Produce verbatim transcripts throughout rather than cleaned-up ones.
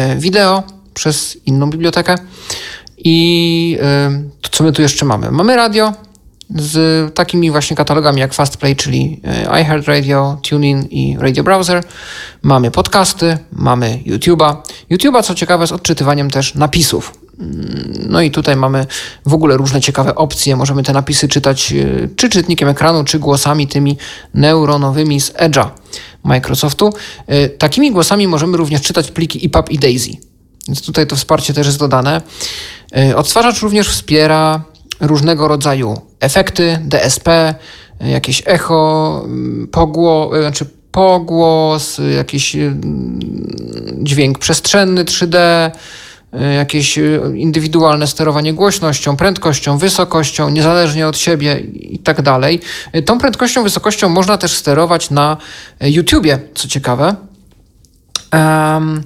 wideo przez inną bibliotekę. I to, co my tu jeszcze mamy? Mamy radio z takimi właśnie katalogami jak Fastplay, czyli iHeartRadio, TuneIn i Radio Browser. Mamy podcasty, mamy YouTube'a. YouTube'a, co ciekawe, z odczytywaniem też napisów. No i tutaj mamy w ogóle różne ciekawe opcje. Możemy te napisy czytać czy czytnikiem ekranu, czy głosami tymi neuronowymi z Edge'a Microsoftu. Takimi głosami możemy również czytać pliki E P U B i DAISY. Więc tutaj to wsparcie też jest dodane. Odtwarzacz również wspiera różnego rodzaju efekty, D S P, jakieś echo, pogło, znaczy pogłos, jakiś dźwięk przestrzenny trzy D, jakieś indywidualne sterowanie głośnością, prędkością, wysokością, niezależnie od siebie i tak dalej. Tą prędkością, wysokością można też sterować na YouTubie, co ciekawe. Um,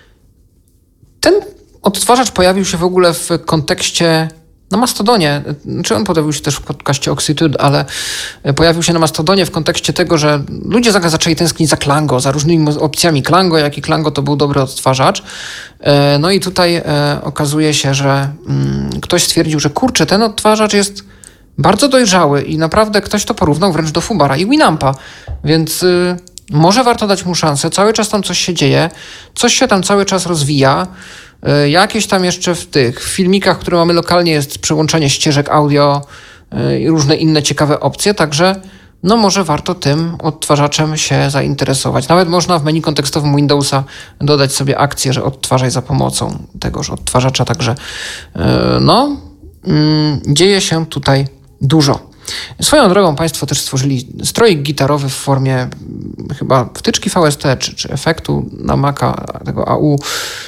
ten odtwarzacz pojawił się w ogóle w kontekście na Mastodonie, znaczy on pojawił się też w podcaście Oxitude, ale pojawił się na Mastodonie w kontekście tego, że ludzie zaczęli tęsknić za Klango, za różnymi opcjami Klango, jak i Klango to był dobry odtwarzacz. No i tutaj okazuje się, że ktoś stwierdził, że kurczę, ten odtwarzacz jest bardzo dojrzały i naprawdę ktoś to porównał wręcz do Fubara i Winampa, więc może warto dać mu szansę. Cały czas tam coś się dzieje, coś się tam cały czas rozwija. Jakieś tam jeszcze w tych filmikach, które mamy lokalnie, jest przełączanie ścieżek audio i różne inne ciekawe opcje, także no może warto tym odtwarzaczem się zainteresować. Nawet można w menu kontekstowym Windowsa dodać sobie akcję, że odtwarzaj za pomocą tegoż odtwarzacza, także no dzieje się tutaj dużo. Swoją drogą Państwo też stworzyli stroik gitarowy w formie chyba wtyczki V S T czy, czy efektu na Maca, tego A U,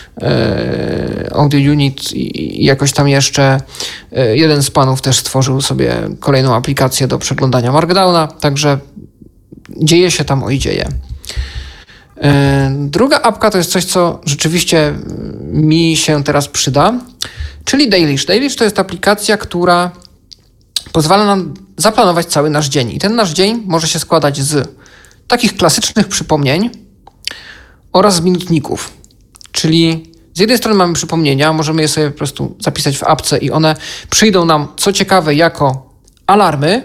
e, Audio Unit i, i jakoś tam jeszcze e, jeden z panów też stworzył sobie kolejną aplikację do przeglądania Markdowna, także dzieje się tam, oj dzieje. E, druga apka to jest coś, co rzeczywiście mi się teraz przyda, czyli Dailysh. Dailysh to jest aplikacja, która pozwala nam zaplanować cały nasz dzień. I ten nasz dzień może się składać z takich klasycznych przypomnień oraz z minutników. Czyli z jednej strony mamy przypomnienia, możemy je sobie po prostu zapisać w apce i one przyjdą nam, co ciekawe, jako alarmy,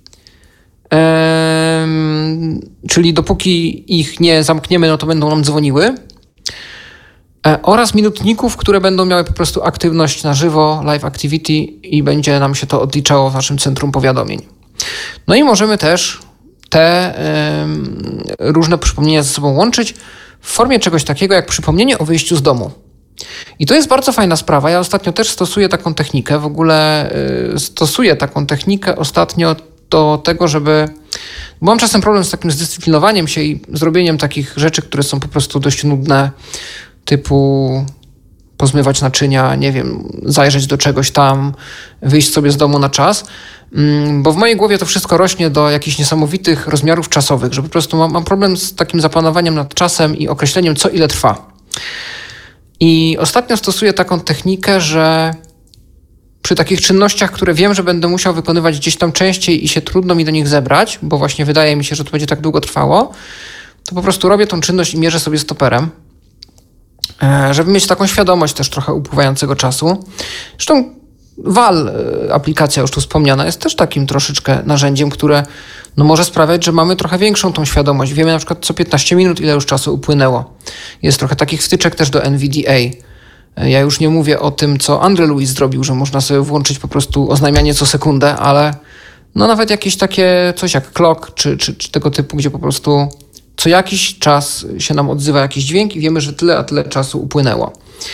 ehm, czyli dopóki ich nie zamkniemy, no to będą nam dzwoniły. Oraz minutników, które będą miały po prostu aktywność na żywo, live activity i będzie nam się to odliczało w naszym centrum powiadomień. No i możemy też te y, różne przypomnienia ze sobą łączyć w formie czegoś takiego jak przypomnienie o wyjściu z domu. I to jest bardzo fajna sprawa. Ja ostatnio też stosuję taką technikę, w ogóle y, stosuję taką technikę ostatnio do tego, żeby... Bo mam czasem problem z takim zdyscyplinowaniem się i zrobieniem takich rzeczy, które są po prostu dość nudne, typu pozmywać naczynia, nie wiem, zajrzeć do czegoś tam, wyjść sobie z domu na czas, bo w mojej głowie to wszystko rośnie do jakichś niesamowitych rozmiarów czasowych, że po prostu mam, mam problem z takim zaplanowaniem nad czasem i określeniem, co ile trwa. I ostatnio stosuję taką technikę, że przy takich czynnościach, które wiem, że będę musiał wykonywać gdzieś tam częściej i się trudno mi do nich zebrać, bo właśnie wydaje mi się, że to będzie tak długo trwało, to po prostu robię tą czynność i mierzę sobie stoperem, żeby mieć taką świadomość też trochę upływającego czasu. Zresztą Wal, aplikacja już tu wspomniana, jest też takim troszeczkę narzędziem, które no może sprawiać, że mamy trochę większą tą świadomość. Wiemy na przykład co piętnaście minut, ile już czasu upłynęło. Jest trochę takich wtyczek też do N V D A. Ja już nie mówię o tym, co Andre Lewis zrobił, że można sobie włączyć po prostu oznajmianie co sekundę, ale no nawet jakieś takie coś jak clock, czy, czy, czy tego typu, gdzie po prostu co jakiś czas się nam odzywa jakiś dźwięk i wiemy, że tyle a tyle czasu upłynęło.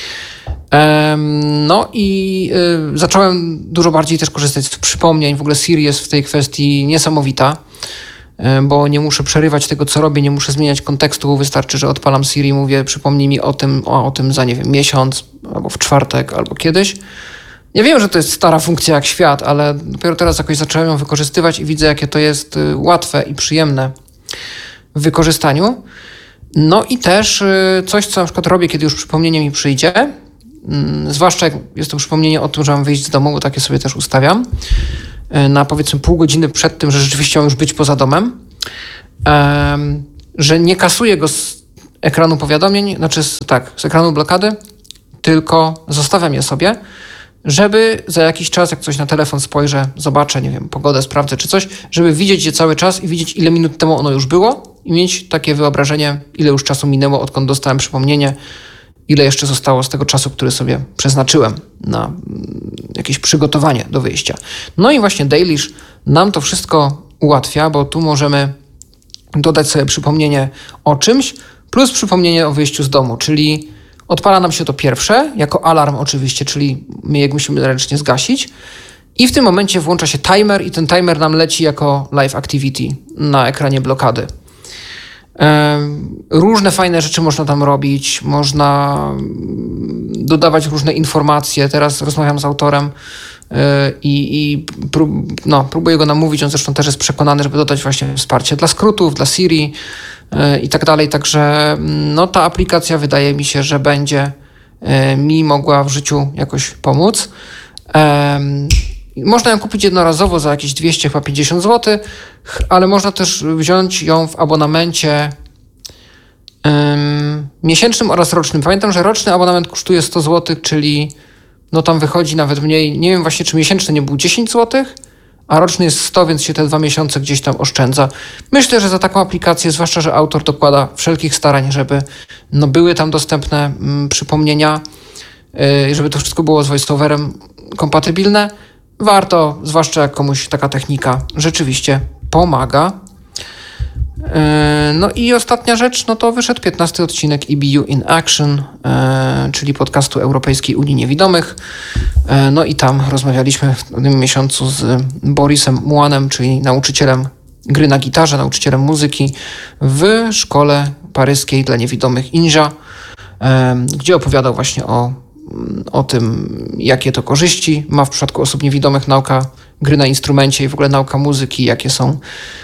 No i y, zacząłem dużo bardziej też korzystać z przypomnień. W ogóle Siri jest w tej kwestii niesamowita, y, bo nie muszę przerywać tego, co robię, nie muszę zmieniać kontekstu. Wystarczy, że odpalam Siri i mówię, przypomnij mi o tym, o, o tym za, nie wiem, miesiąc, albo w czwartek, albo kiedyś. Ja wiem, że to jest stara funkcja jak świat, ale dopiero teraz jakoś zacząłem ją wykorzystywać i widzę, jakie to jest y, łatwe i przyjemne w wykorzystaniu. No i też y, coś, co na przykład robię, kiedy już przypomnienie mi przyjdzie, zwłaszcza jak jest to przypomnienie o tym, że mam wyjść z domu, bo takie sobie też ustawiam, na powiedzmy pół godziny przed tym, że rzeczywiście mam już być poza domem, że nie kasuję go z ekranu powiadomień, znaczy z, tak, z ekranu blokady, tylko zostawiam je sobie, żeby za jakiś czas, jak coś na telefon spojrzę, zobaczę, nie wiem, pogodę sprawdzę czy coś, żeby widzieć je cały czas i widzieć, ile minut temu ono już było i mieć takie wyobrażenie, ile już czasu minęło, odkąd dostałem przypomnienie, ile jeszcze zostało z tego czasu, który sobie przeznaczyłem na jakieś przygotowanie do wyjścia. No i właśnie Dailysh nam to wszystko ułatwia, bo tu możemy dodać sobie przypomnienie o czymś, plus przypomnienie o wyjściu z domu, czyli odpala nam się to pierwsze, jako alarm oczywiście, czyli my jak musimy ręcznie zgasić i w tym momencie włącza się timer i ten timer nam leci jako live activity na ekranie blokady. Różne fajne rzeczy można tam robić, można dodawać różne informacje. Teraz rozmawiam z autorem i, i prób, no, próbuję go namówić, on zresztą też jest przekonany, żeby dodać właśnie wsparcie dla skrótów, dla Siri i tak dalej, także no, ta aplikacja wydaje mi się, że będzie mi mogła w życiu jakoś pomóc. Można ją kupić jednorazowo za jakieś dwieście pięćdziesiąt złotych, ale można też wziąć ją w abonamencie um, miesięcznym oraz rocznym. Pamiętam, że roczny abonament kosztuje sto złotych, czyli no tam wychodzi nawet mniej. Nie wiem właśnie, czy miesięczny nie był dziesięć złotych, a roczny jest sto, więc się te dwa miesiące gdzieś tam oszczędza. Myślę, że za taką aplikację, zwłaszcza, że autor dokłada wszelkich starań, żeby no, były tam dostępne mm, przypomnienia, yy, żeby to wszystko było z VoiceOverem kompatybilne. Warto, zwłaszcza jak komuś taka technika rzeczywiście pomaga. No i ostatnia rzecz, no to wyszedł piętnasty odcinek E B U in Action, czyli podcastu Europejskiej Unii Niewidomych. No i tam rozmawialiśmy w tym miesiącu z Borisem Muanem, czyli nauczycielem gry na gitarze, nauczycielem muzyki w szkole paryskiej dla niewidomych Inja, gdzie opowiadał właśnie o o tym, jakie to korzyści ma w przypadku osób niewidomych nauka gry na instrumencie i w ogóle nauka muzyki, jakie są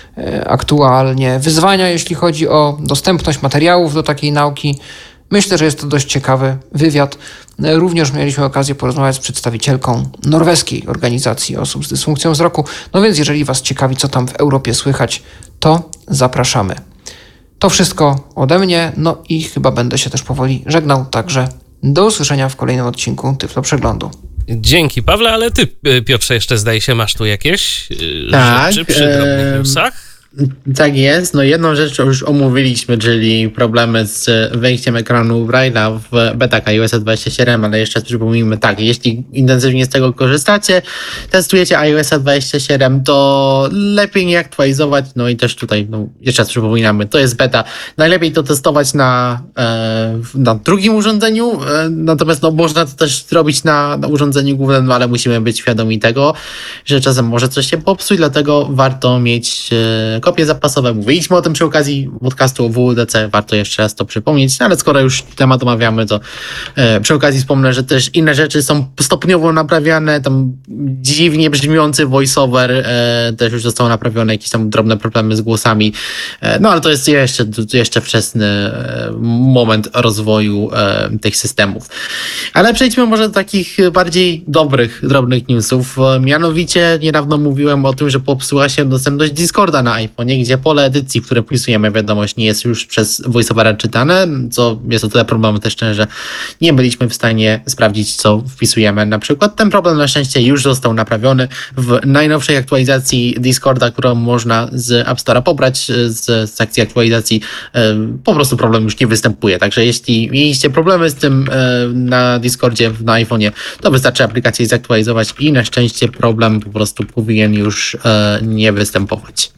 aktualnie wyzwania, jeśli chodzi o dostępność materiałów do takiej nauki. Myślę, że jest to dość ciekawy wywiad. Również mieliśmy okazję porozmawiać z przedstawicielką norweskiej organizacji osób z dysfunkcją wzroku. No więc jeżeli Was ciekawi, co tam w Europie słychać, to zapraszamy. To wszystko ode mnie, no i chyba będę się też powoli żegnał, także do usłyszenia w kolejnym odcinku Tyflo Przeglądu. Dzięki, Pawle, ale ty, Piotrze, jeszcze zdaje się, masz tu jakieś tak, rzeczy przy drobnych newsach? Tak jest. No jedną rzecz już omówiliśmy, czyli problemy z wejściem ekranu Braille'a w betach iOS dwadzieścia siedem, ale jeszcze przypomnijmy, tak, jeśli intensywnie z tego korzystacie, testujecie iOS dwadzieścia siedem, to lepiej nie aktualizować, no i też tutaj, no, jeszcze raz przypominamy, to jest beta. Najlepiej to testować na, e, na drugim urządzeniu, e, natomiast no, można to też zrobić na, na urządzeniu głównym, no, ale musimy być świadomi tego, że czasem może coś się popsuć, dlatego warto mieć e, kopie zapasowe. Mówiliśmy o tym przy okazji podcastu o W W D C, warto jeszcze raz to przypomnieć, ale skoro już temat omawiamy, to e, przy okazji wspomnę, że też inne rzeczy są stopniowo naprawiane, tam dziwnie brzmiący voiceover e, też już został naprawiony, jakieś tam drobne problemy z głosami, e, no ale to jest jeszcze, jeszcze wczesny e, moment rozwoju e, tych systemów. Ale przejdźmy może do takich bardziej dobrych, drobnych newsów. Mianowicie niedawno mówiłem o tym, że popsuła się dostępność Discorda na iPhone'ie, gdzie pole edycji, w które wpisujemy wiadomość, nie jest już przez VoiceOvera czytane, co jest o tyle problematyczne, że nie byliśmy w stanie sprawdzić, co wpisujemy. Na przykład ten problem na szczęście już został naprawiony w najnowszej aktualizacji Discorda, którą można z App Store'a pobrać z sekcji aktualizacji. Po prostu problem już nie występuje. Także jeśli mieliście problemy z tym na Discordzie, na iPhone'ie, to wystarczy aplikację zaktualizować i na szczęście problem po prostu powinien już nie występować.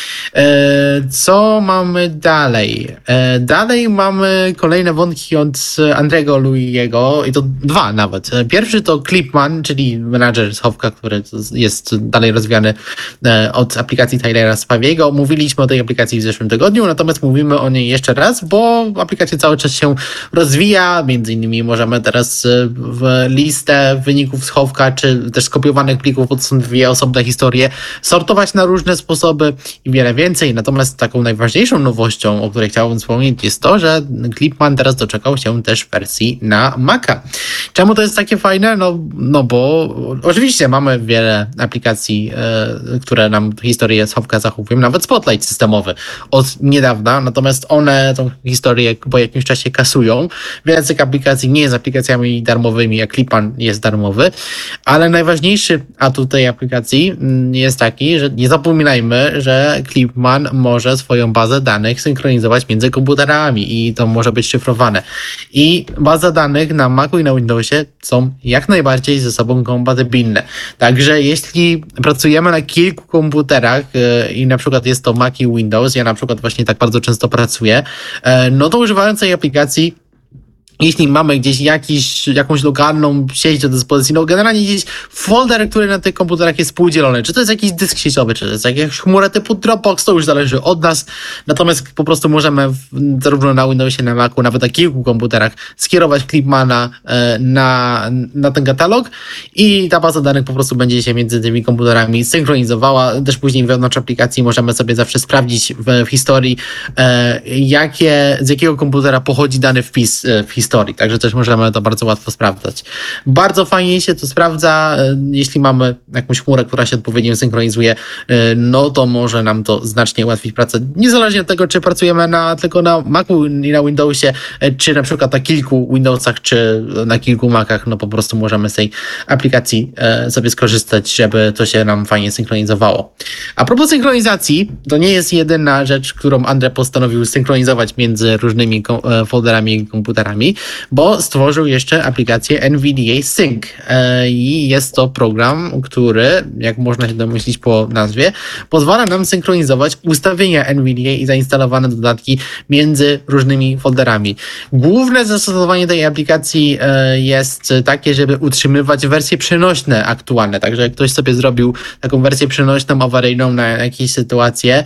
Co mamy dalej? Dalej mamy kolejne wątki od Andrego Louiego i to dwa nawet. Pierwszy to Clipman, czyli menadżer schowka, który jest dalej rozwijany od aplikacji Tylera Spaviego. Mówiliśmy o tej aplikacji w zeszłym tygodniu, natomiast mówimy o niej jeszcze raz, bo aplikacja cały czas się rozwija. Między innymi możemy teraz w listę wyników schowka, czy też skopiowanych plików, bo to są dwie osobne historie, sortować na różne sposoby i wiele więcej. Natomiast taką najważniejszą nowością, o której chciałbym wspomnieć, jest to, że Clipman teraz doczekał się też wersji na Maca. Czemu to jest takie fajne? No, no bo oczywiście mamy wiele aplikacji, e, które nam historię schowka zachowują, nawet Spotlight systemowy od niedawna, natomiast one tą historię po jakimś czasie kasują. Wiele z tych aplikacji nie jest aplikacjami darmowymi, jak Clipman jest darmowy, ale najważniejszy atut tej aplikacji jest taki, że nie zapominajmy, że Clipman może swoją bazę danych synchronizować między komputerami i to może być szyfrowane. I baza danych na Macu i na Windowsie są jak najbardziej ze sobą kompatybilne. Także jeśli pracujemy na kilku komputerach yy, i na przykład jest to Mac i Windows, ja na przykład właśnie tak bardzo często pracuję, yy, no to używając tej aplikacji, jeśli mamy gdzieś jakiś, jakąś lokalną sieć do dyspozycji, no generalnie gdzieś folder, który na tych komputerach jest współdzielony, czy to jest jakiś dysk sieciowy, czy to jest jakaś chmura typu Dropbox, to już zależy od nas, natomiast po prostu możemy w, zarówno na Windowsie, na Macu, nawet na kilku komputerach skierować Clipmana e, na, na ten katalog i ta baza danych po prostu będzie się między tymi komputerami synchronizowała. Też później wewnątrz aplikacji możemy sobie zawsze sprawdzić w, w historii, e, jakie, z jakiego komputera pochodzi dany wpis e, w historii. Historii, także też możemy to bardzo łatwo sprawdzać. Bardzo fajnie się to sprawdza, jeśli mamy jakąś chmurę, która się odpowiednio synchronizuje, no to może nam to znacznie ułatwić pracę, niezależnie od tego, czy pracujemy na, tylko na Macu i na Windowsie, czy na przykład na kilku Windowsach, czy na kilku Macach, no po prostu możemy z tej aplikacji sobie skorzystać, żeby to się nam fajnie synchronizowało. A propos synchronizacji, to nie jest jedyna rzecz, którą Andre postanowił synchronizować między różnymi folderami i komputerami, bo stworzył jeszcze aplikację N V D A Sync i jest to program, który, jak można się domyślić po nazwie, pozwala nam synchronizować ustawienia N V D A i zainstalowane dodatki między różnymi folderami. Główne zastosowanie tej aplikacji jest takie, żeby utrzymywać wersje przenośne aktualne, także jak ktoś sobie zrobił taką wersję przenośną, awaryjną na jakieś sytuacje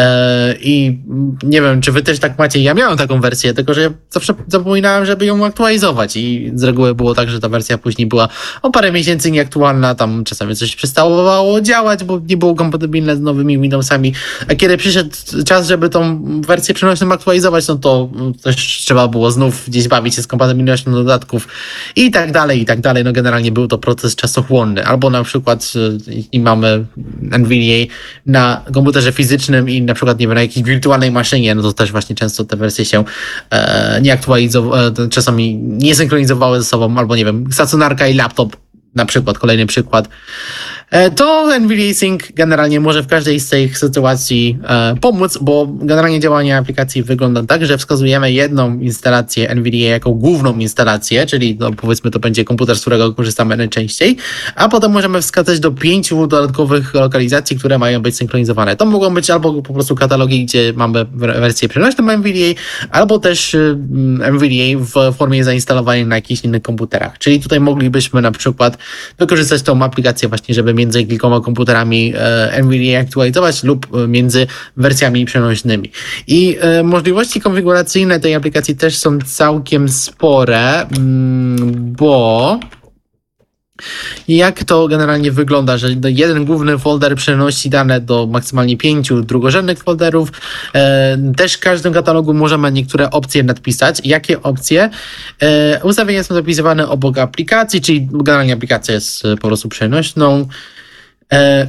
i nie wiem, czy wy też tak macie, ja miałem taką wersję, tylko że zawsze zapominałem, żeby ją aktualizować i z reguły było tak, że ta wersja później była o parę miesięcy nieaktualna, tam czasami coś przestało działać, bo nie było kompatybilne z nowymi Windowsami, a kiedy przyszedł czas, żeby tą wersję przenośną aktualizować, no to też trzeba było znów gdzieś bawić się z kompatybilnością dodatków i tak dalej, i tak dalej. No generalnie był to proces czasochłonny. Albo na przykład jeśli mamy N V D A na komputerze fizycznym i na przykład nie wiem, na jakiejś wirtualnej maszynie, no to też właśnie często te wersje się e, nie aktualizowały, czasami nie synchronizowały ze sobą, albo nie wiem, stacjonarka i laptop, na przykład, kolejny przykład, to N V D A Sync generalnie może w każdej z tych sytuacji e, pomóc, bo generalnie działanie aplikacji wygląda tak, że wskazujemy jedną instalację N V D A jako główną instalację, czyli no, powiedzmy to będzie komputer, z którego korzystamy najczęściej, a potem możemy wskazać do pięciu dodatkowych lokalizacji, które mają być synchronizowane. To mogą być albo po prostu katalogi, gdzie mamy wersję przenośną N V D A, albo też N V D A w formie zainstalowanej na jakichś innych komputerach. Czyli tutaj moglibyśmy na przykład wykorzystać tą aplikację właśnie, żeby między kilkoma komputerami N V D A aktualizować lub między wersjami przenośnymi. I e, możliwości konfiguracyjne tej aplikacji też są całkiem spore, mm, bo jak to generalnie wygląda, że jeden główny folder przenosi dane do maksymalnie pięciu drugorzędnych folderów. E, też w każdym katalogu możemy niektóre opcje nadpisać. Jakie opcje? E, ustawienia są zapisywane obok aplikacji, czyli generalnie aplikacja jest po prostu przenośną. E,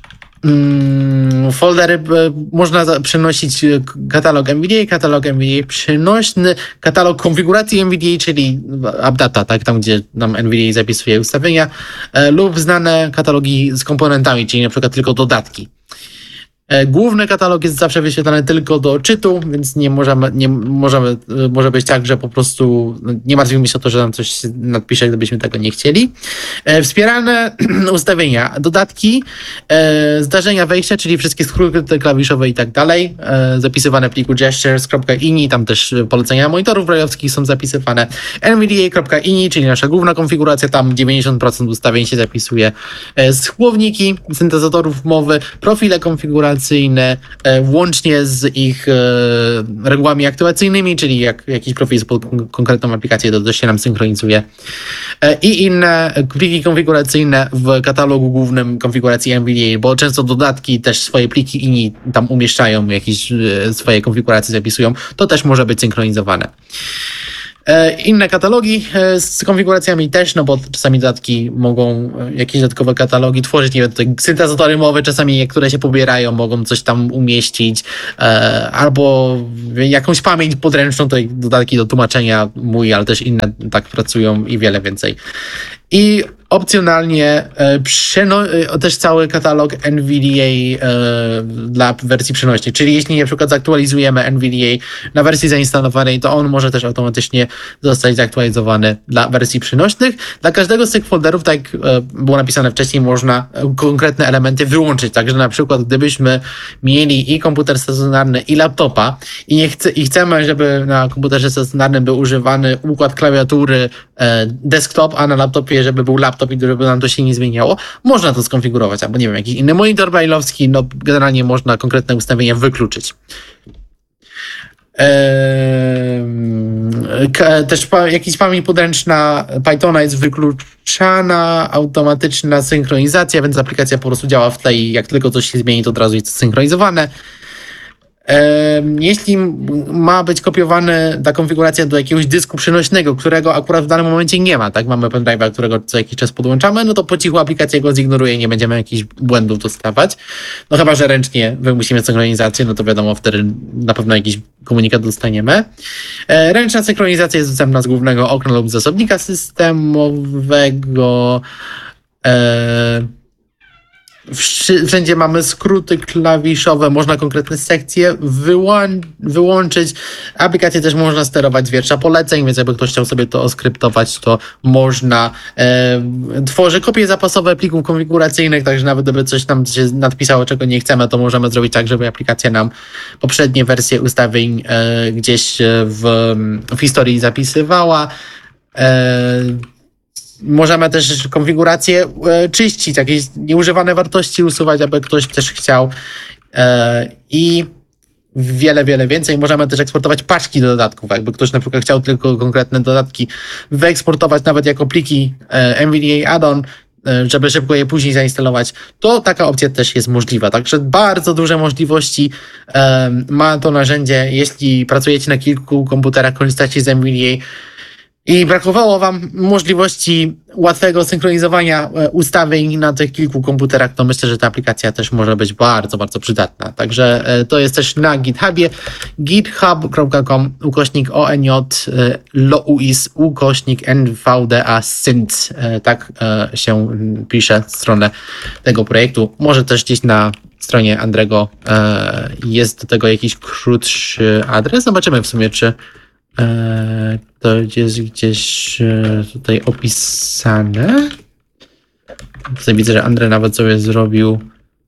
mm, foldery e, można za, przenosić katalog N V D A, katalog N V D A przenośny, katalog konfiguracji N V D A, czyli AppData, tak, tam gdzie nam N V D A zapisuje ustawienia, e, lub znane katalogi z komponentami, czyli na przykład tylko dodatki. Główny katalog jest zawsze wyświetlany tylko do czytu, więc nie możemy, nie możemy, może być tak, że po prostu nie martwimy się o to, że nam coś nadpisze, gdybyśmy tego nie chcieli. Wspierane ustawienia, dodatki, zdarzenia wejścia, czyli wszystkie skróty klawiszowe i tak dalej, zapisywane w pliku gestures.ini, tam też polecenia monitorów brajlowskich są zapisywane. N V D A.ini, czyli nasza główna konfiguracja, tam dziewięćdziesiąt procent ustawień się zapisuje. Słowniki syntezatorów mowy, profile konfiguracji, operacyjne, włącznie z ich regułami aktywacyjnymi, czyli jak jakiś profil jest pod konkretną aplikację, to też się nam synchronizuje. I inne pliki konfiguracyjne w katalogu głównym konfiguracji N V D A, bo często dodatki też swoje pliki inni tam umieszczają, jakieś swoje konfiguracje zapisują, to też może być synchronizowane. Inne katalogi z konfiguracjami też, no bo czasami dodatki mogą jakieś dodatkowe katalogi tworzyć, nie wiem, tutaj syntezatory mowy czasami, które się pobierają, mogą coś tam umieścić, albo jakąś pamięć podręczną, tutaj dodatki do tłumaczenia mój, ale też inne tak pracują i wiele więcej. I opcjonalnie e, przeno- e, też cały katalog N V D A e, dla wersji przenośnej, czyli jeśli na przykład zaktualizujemy N V D A na wersji zainstalowanej, to on może też automatycznie zostać zaktualizowany dla wersji przenośnych. Dla każdego z tych folderów, tak jak e, było napisane wcześniej, można konkretne elementy wyłączyć, także na przykład gdybyśmy mieli i komputer stacjonarny i laptopa i, nie chce, i chcemy, żeby na komputerze stacjonarnym był używany układ klawiatury e, desktop, a na laptopie żeby był laptop i żeby nam to się nie zmieniało, można to skonfigurować, albo nie wiem, jakiś inny monitor braille'owski, no generalnie można konkretne ustawienia wykluczyć. Eee, też pa, jakiś pamięć podręczna Pythona jest wykluczana, automatyczna synchronizacja, więc aplikacja po prostu działa w tle i jak tylko coś się zmieni, to od razu jest synchronizowane. Jeśli ma być kopiowana ta konfiguracja do jakiegoś dysku przenośnego, którego akurat w danym momencie nie ma, tak, mamy pendrive'a, którego co jakiś czas podłączamy, no to po cichu aplikacja go zignoruje i nie będziemy jakichś błędów dostawać. No chyba, że ręcznie wymusimy synchronizację, no to wiadomo, wtedy na pewno jakiś komunikat dostaniemy. Ręczna synchronizacja jest dostępna z głównego okna lub zasobnika systemowego. Wszędzie mamy skróty klawiszowe, można konkretne sekcje wyłą- wyłączyć. Aplikację też można sterować z wiersza poleceń, więc jakby ktoś chciał sobie to oskryptować, to można. E, tworzy kopie zapasowe plików konfiguracyjnych, także nawet gdyby coś nam się nadpisało, czego nie chcemy, to możemy zrobić tak, żeby aplikacja nam poprzednie wersje ustawień e, gdzieś w, w historii zapisywała. E, Możemy też konfigurację e, czyścić, jakieś nieużywane wartości usuwać, aby ktoś też chciał. E, I wiele, wiele więcej. Możemy też eksportować paczki do dodatków. Jakby ktoś na przykład chciał tylko konkretne dodatki wyeksportować nawet jako pliki e, N V D A add-on, e, żeby szybko je później zainstalować, to taka opcja też jest możliwa. Także bardzo duże możliwości e, ma to narzędzie. Jeśli pracujecie na kilku komputerach, korzystacie z N V D A, i brakowało wam możliwości łatwego synchronizowania ustawień na tych kilku komputerach, to myślę, że ta aplikacja też może być bardzo, bardzo przydatna. Także to jest też na GitHubie github kropka com ukośnik onj louis ukośnik nvda synth. Tak się pisze stronę tego projektu. Może też gdzieś na stronie Andrego jest do tego jakiś krótszy adres. Zobaczymy w sumie, czy to jest gdzieś tutaj opisane. Tutaj widzę, że Andrzej nawet sobie zrobił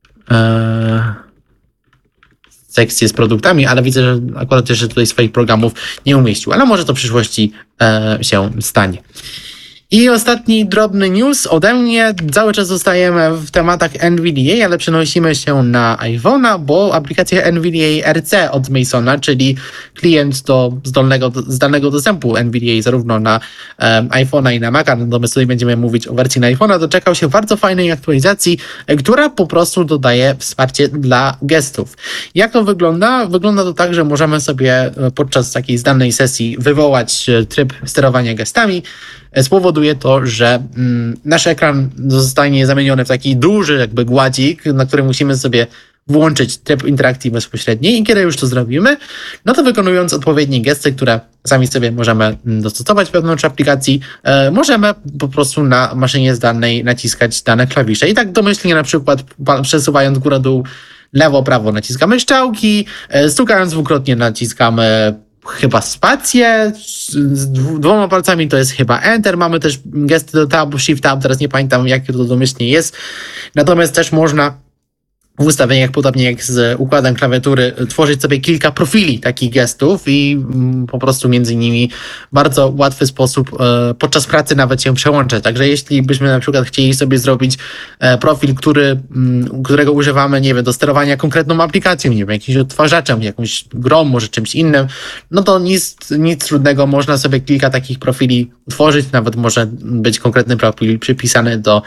e, sekcję z produktami, ale widzę, że akurat jeszcze tutaj swoich programów nie umieścił, ale może to w przyszłości e, się stanie. I ostatni drobny news ode mnie. Cały czas zostajemy w tematach N V D A, ale przenosimy się na iPhone'a, bo aplikacja N V D A R C od Masona, czyli klient do zdolnego, zdalnego dostępu N V D A zarówno na um, iPhone'a i na Maca, natomiast tutaj będziemy mówić o wersji na iPhone'a, doczekał się bardzo fajnej aktualizacji, która po prostu dodaje wsparcie dla gestów. Jak to wygląda? Wygląda to tak, że możemy sobie podczas takiej zdalnej sesji wywołać tryb sterowania gestami. Spowoduje to, że mm, nasz ekran zostanie zamieniony w taki duży jakby gładzik, na którym musimy sobie włączyć tryb interakcji bezpośredniej i kiedy już to zrobimy, no to wykonując odpowiednie gesty, które sami sobie możemy dostosować wewnątrz aplikacji, e, możemy po prostu na maszynie zdalnej naciskać dane klawisze i tak domyślnie na przykład przesuwając górę dół, lewo, prawo naciskamy strzałki, e, stukając dwukrotnie naciskamy chyba spację, z dwoma palcami to jest chyba Enter, mamy też gesty do Tab, Shift Tab, teraz nie pamiętam jak to domyślnie jest, natomiast też można w ustawieniach, podobnie jak z układem klawiatury, tworzyć sobie kilka profili takich gestów i mm, po prostu między nimi w bardzo łatwy sposób e, podczas pracy nawet się przełączać. Także jeśli byśmy na przykład chcieli sobie zrobić e, profil, który, m, którego używamy, nie wiem, do sterowania konkretną aplikacją, nie wiem, jakimś odtwarzaczem, jakąś grą, może czymś innym, no to nic, nic trudnego, można sobie kilka takich profili tworzyć, nawet może być konkretny profil przypisany do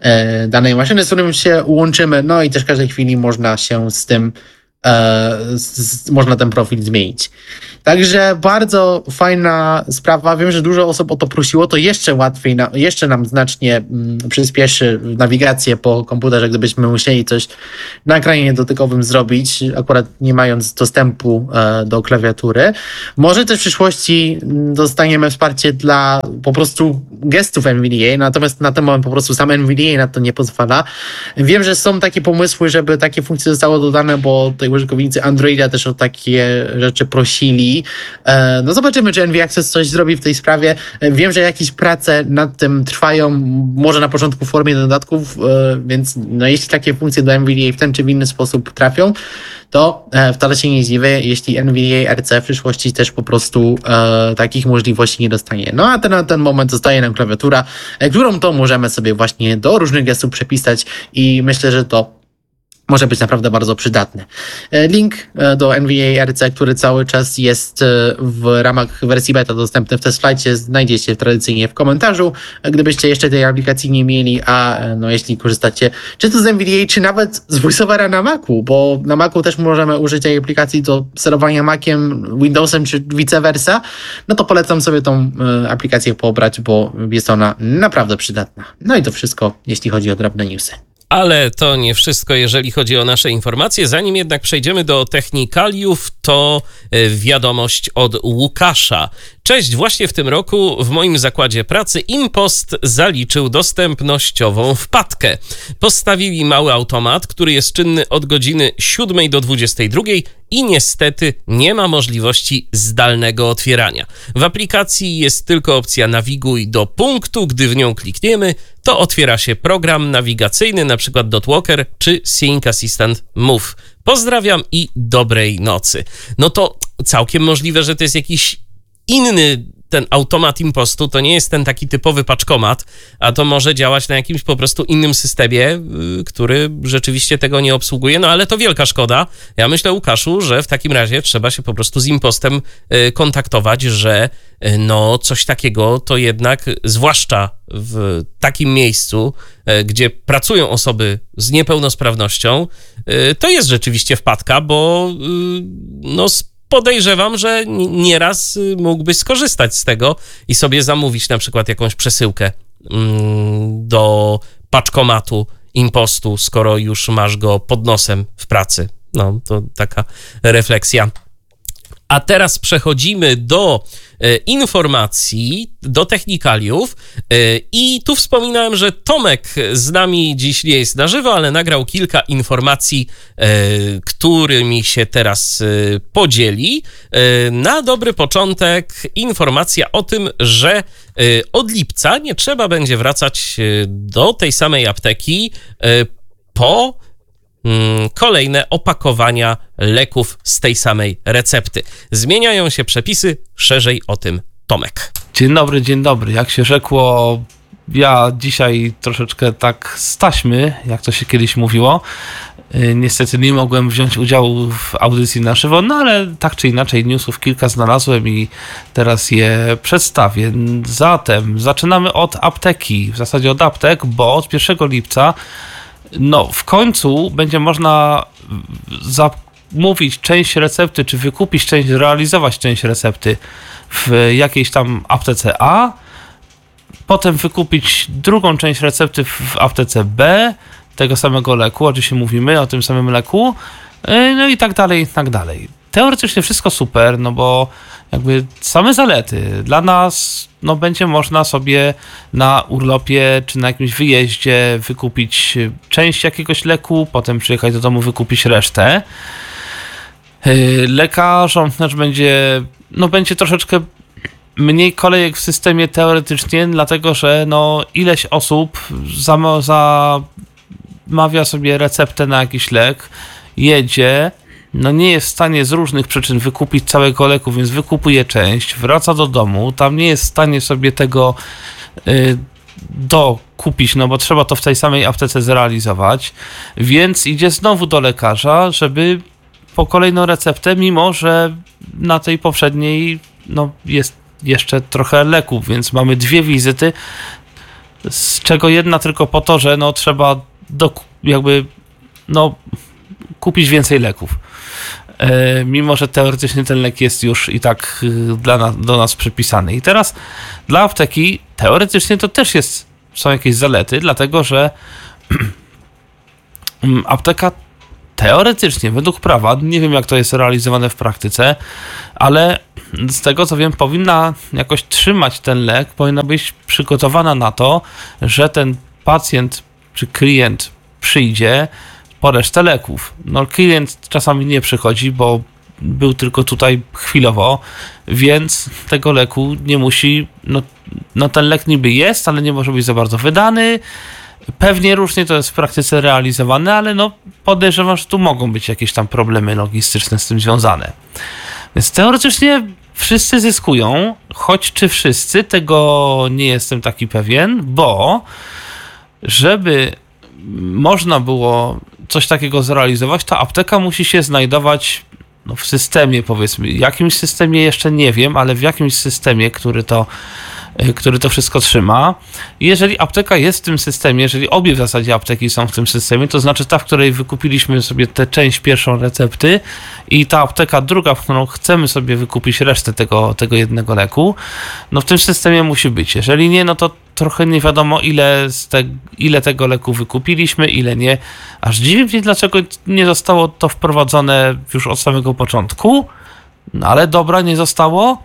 e, danej maszyny, z którym się łączymy, no i też w każdej chwili można się z tym, e, z, można ten profil zmienić. Także bardzo fajna sprawa. Wiem, że dużo osób o to prosiło. To jeszcze łatwiej, na, jeszcze nam znacznie mm, przyspieszy nawigację po komputerze, gdybyśmy musieli coś na ekranie dotykowym zrobić, akurat nie mając dostępu e, do klawiatury. Może też w przyszłości dostaniemy wsparcie dla po prostu gestów N V D A, natomiast na ten moment po prostu sam N V D A na to nie pozwala. Wiem, że są takie pomysły, żeby takie funkcje zostały dodane, bo tutaj użytkownicy Androida też o takie rzeczy prosili. No zobaczymy, czy N V Access coś zrobi w tej sprawie. Wiem, że jakieś prace nad tym trwają, może na początku w formie dodatków, więc no jeśli takie funkcje do N V D A w ten czy w inny sposób trafią, to wcale się nie zdziwię, jeśli N V D A R C w przyszłości też po prostu e, takich możliwości nie dostanie. No a ten, na ten moment zostaje nam klawiatura, którą to możemy sobie właśnie do różnych gestów przepisać i myślę, że to może być naprawdę bardzo przydatne. Link do N V D A R C, który cały czas jest w ramach wersji beta dostępny w TestFlightie, znajdziecie tradycyjnie w komentarzu, gdybyście jeszcze tej aplikacji nie mieli, a no jeśli korzystacie czy to z N V D A, czy nawet z VoiceOvera na Macu, bo na Macu też możemy użyć tej aplikacji do sterowania Maciem, Windowsem, czy vice versa, no to polecam sobie tą aplikację pobrać, bo jest ona naprawdę przydatna. No i to wszystko, jeśli chodzi o drobne newsy. Ale to nie wszystko, jeżeli chodzi o nasze informacje. Zanim jednak przejdziemy do technikaliów, to wiadomość od Łukasza. Cześć, właśnie w tym roku w moim zakładzie pracy InPost zaliczył dostępnościową wpadkę. Postawili mały automat, który jest czynny od godziny siódmej do dwudziestej drugiej i niestety nie ma możliwości zdalnego otwierania. W aplikacji jest tylko opcja nawiguj do punktu. Gdy w nią klikniemy, to otwiera się program nawigacyjny, np. Dotwalker czy Sync Assistant Move. Pozdrawiam i dobrej nocy. No to całkiem możliwe, że to jest jakiś inny ten automat InPostu, to nie jest ten taki typowy paczkomat, a to może działać na jakimś po prostu innym systemie, który rzeczywiście tego nie obsługuje, no ale to wielka szkoda. Ja myślę, Łukaszu, że w takim razie trzeba się po prostu z InPostem kontaktować, że no coś takiego to jednak, zwłaszcza w takim miejscu, gdzie pracują osoby z niepełnosprawnością, to jest rzeczywiście wpadka, bo no podejrzewam, że nieraz mógłbyś skorzystać z tego i sobie zamówić na przykład jakąś przesyłkę do paczkomatu InPostu, skoro już masz go pod nosem w pracy. No, to taka refleksja. A teraz przechodzimy do e, informacji, do technikaliów e, i tu wspominałem, że Tomek z nami dziś nie jest na żywo, ale nagrał kilka informacji, e, którymi się teraz e, podzieli. E, na dobry początek informacja o tym, że e, od lipca nie trzeba będzie wracać do tej samej apteki e, po kolejne opakowania leków z tej samej recepty. Zmieniają się przepisy, szerzej o tym Tomek. Dzień dobry, dzień dobry. Jak się rzekło, ja dzisiaj troszeczkę tak z taśmy, jak to się kiedyś mówiło. Niestety nie mogłem wziąć udziału w audycji na żywo, no ale tak czy inaczej newsów kilka znalazłem i teraz je przedstawię. Zatem zaczynamy od apteki, w zasadzie od aptek, bo od pierwszego lipca no, w końcu będzie można zamówić część recepty, czy wykupić część, realizować część recepty w jakiejś tam aptece A, potem wykupić drugą część recepty w aptece B, tego samego leku, oczywiście mówimy o tym samym leku, no i tak dalej, i tak dalej. Teoretycznie wszystko super, no bo jakby same zalety. Dla nas no będzie można sobie na urlopie czy na jakimś wyjeździe wykupić część jakiegoś leku, potem przyjechać do domu, wykupić resztę. Lekarzom też będzie, no będzie troszeczkę mniej kolejek w systemie teoretycznie, dlatego że no ileś osób za, za zamawia sobie receptę na jakiś lek, jedzie, no nie jest w stanie z różnych przyczyn wykupić całego leku, więc wykupuje część, wraca do domu, tam nie jest w stanie sobie tego y, dokupić, no bo trzeba to w tej samej aptece zrealizować, więc idzie znowu do lekarza, żeby po kolejną receptę, mimo że na tej poprzedniej no, jest jeszcze trochę leków, więc mamy dwie wizyty, z czego jedna tylko po to, że no, trzeba do, jakby no, kupić więcej leków. E, mimo że teoretycznie ten lek jest już i tak y, dla na, do nas przypisany. I teraz dla apteki teoretycznie to też jest, są jakieś zalety, dlatego że apteka teoretycznie, według prawa, nie wiem jak to jest realizowane w praktyce, ale z tego co wiem, powinna jakoś trzymać ten lek, powinna być przygotowana na to, że ten pacjent czy klient przyjdzie po resztę leków. No klient czasami nie przychodzi, bo był tylko tutaj chwilowo, więc tego leku nie musi, no, no ten lek niby jest, ale nie może być za bardzo wydany. Pewnie różnie to jest w praktyce realizowane, ale no podejrzewam, że tu mogą być jakieś tam problemy logistyczne z tym związane. Więc teoretycznie wszyscy zyskują, choć czy wszyscy, tego nie jestem taki pewien, bo żeby można było coś takiego zrealizować, to apteka musi się znajdować no, w systemie, powiedzmy. Jakimś systemie jeszcze nie wiem, ale w jakimś systemie, który to który to wszystko trzyma. Jeżeli apteka jest w tym systemie, jeżeli obie w zasadzie apteki są w tym systemie, to znaczy ta, w której wykupiliśmy sobie tę część pierwszą recepty i ta apteka druga, w którą chcemy sobie wykupić resztę tego, tego jednego leku, no w tym systemie musi być. Jeżeli nie, no to trochę nie wiadomo ile, z te, ile tego leku wykupiliśmy, ile nie. Aż dziwi mnie, dlaczego nie zostało to wprowadzone już od samego początku, no ale dobra, nie zostało.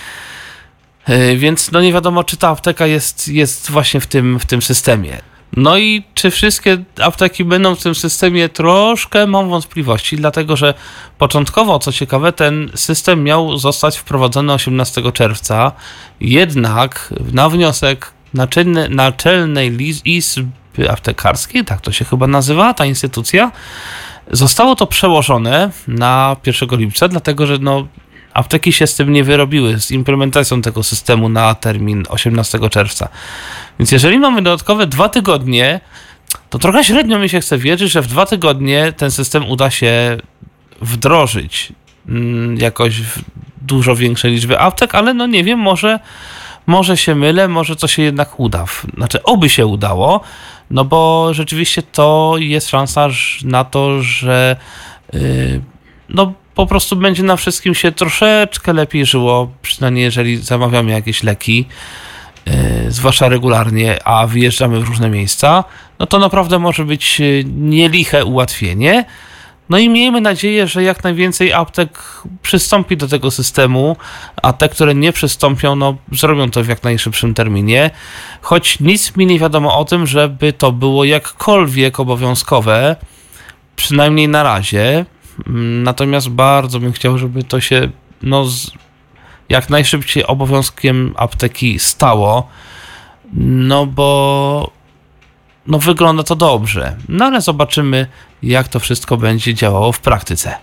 Więc no nie wiadomo, czy ta apteka jest, jest właśnie w tym, w tym systemie. No i czy wszystkie apteki będą w tym systemie, troszkę mam wątpliwości, dlatego że początkowo, co ciekawe, ten system miał zostać wprowadzony osiemnastego czerwca, jednak na wniosek naczelne, Naczelnej Izby Aptekarskiej, tak to się chyba nazywa, ta instytucja, zostało to przełożone na pierwszego lipca, dlatego że no apteki się z tym nie wyrobiły, z implementacją tego systemu na termin osiemnastego czerwca. Więc jeżeli mamy dodatkowe dwa tygodnie, to trochę średnio mi się chce wierzyć, że w dwa tygodnie ten system uda się wdrożyć jakoś w dużo większej liczby aptek, ale no nie wiem, może, może się mylę, może to się jednak uda. Znaczy, oby się udało, no bo rzeczywiście to jest szansa na to, że yy, no po prostu będzie na wszystkim się troszeczkę lepiej żyło, przynajmniej jeżeli zamawiamy jakieś leki, yy, zwłaszcza regularnie, a wyjeżdżamy w różne miejsca, no to naprawdę może być nieliche ułatwienie. No i miejmy nadzieję, że jak najwięcej aptek przystąpi do tego systemu, a te, które nie przystąpią, no zrobią to w jak najszybszym terminie, choć nic mi nie wiadomo o tym, żeby to było jakkolwiek obowiązkowe, przynajmniej na razie. Natomiast bardzo bym chciał, żeby to się no, z, jak najszybciej obowiązkiem apteki stało, no bo no, wygląda to dobrze. No ale zobaczymy, jak to wszystko będzie działało w praktyce.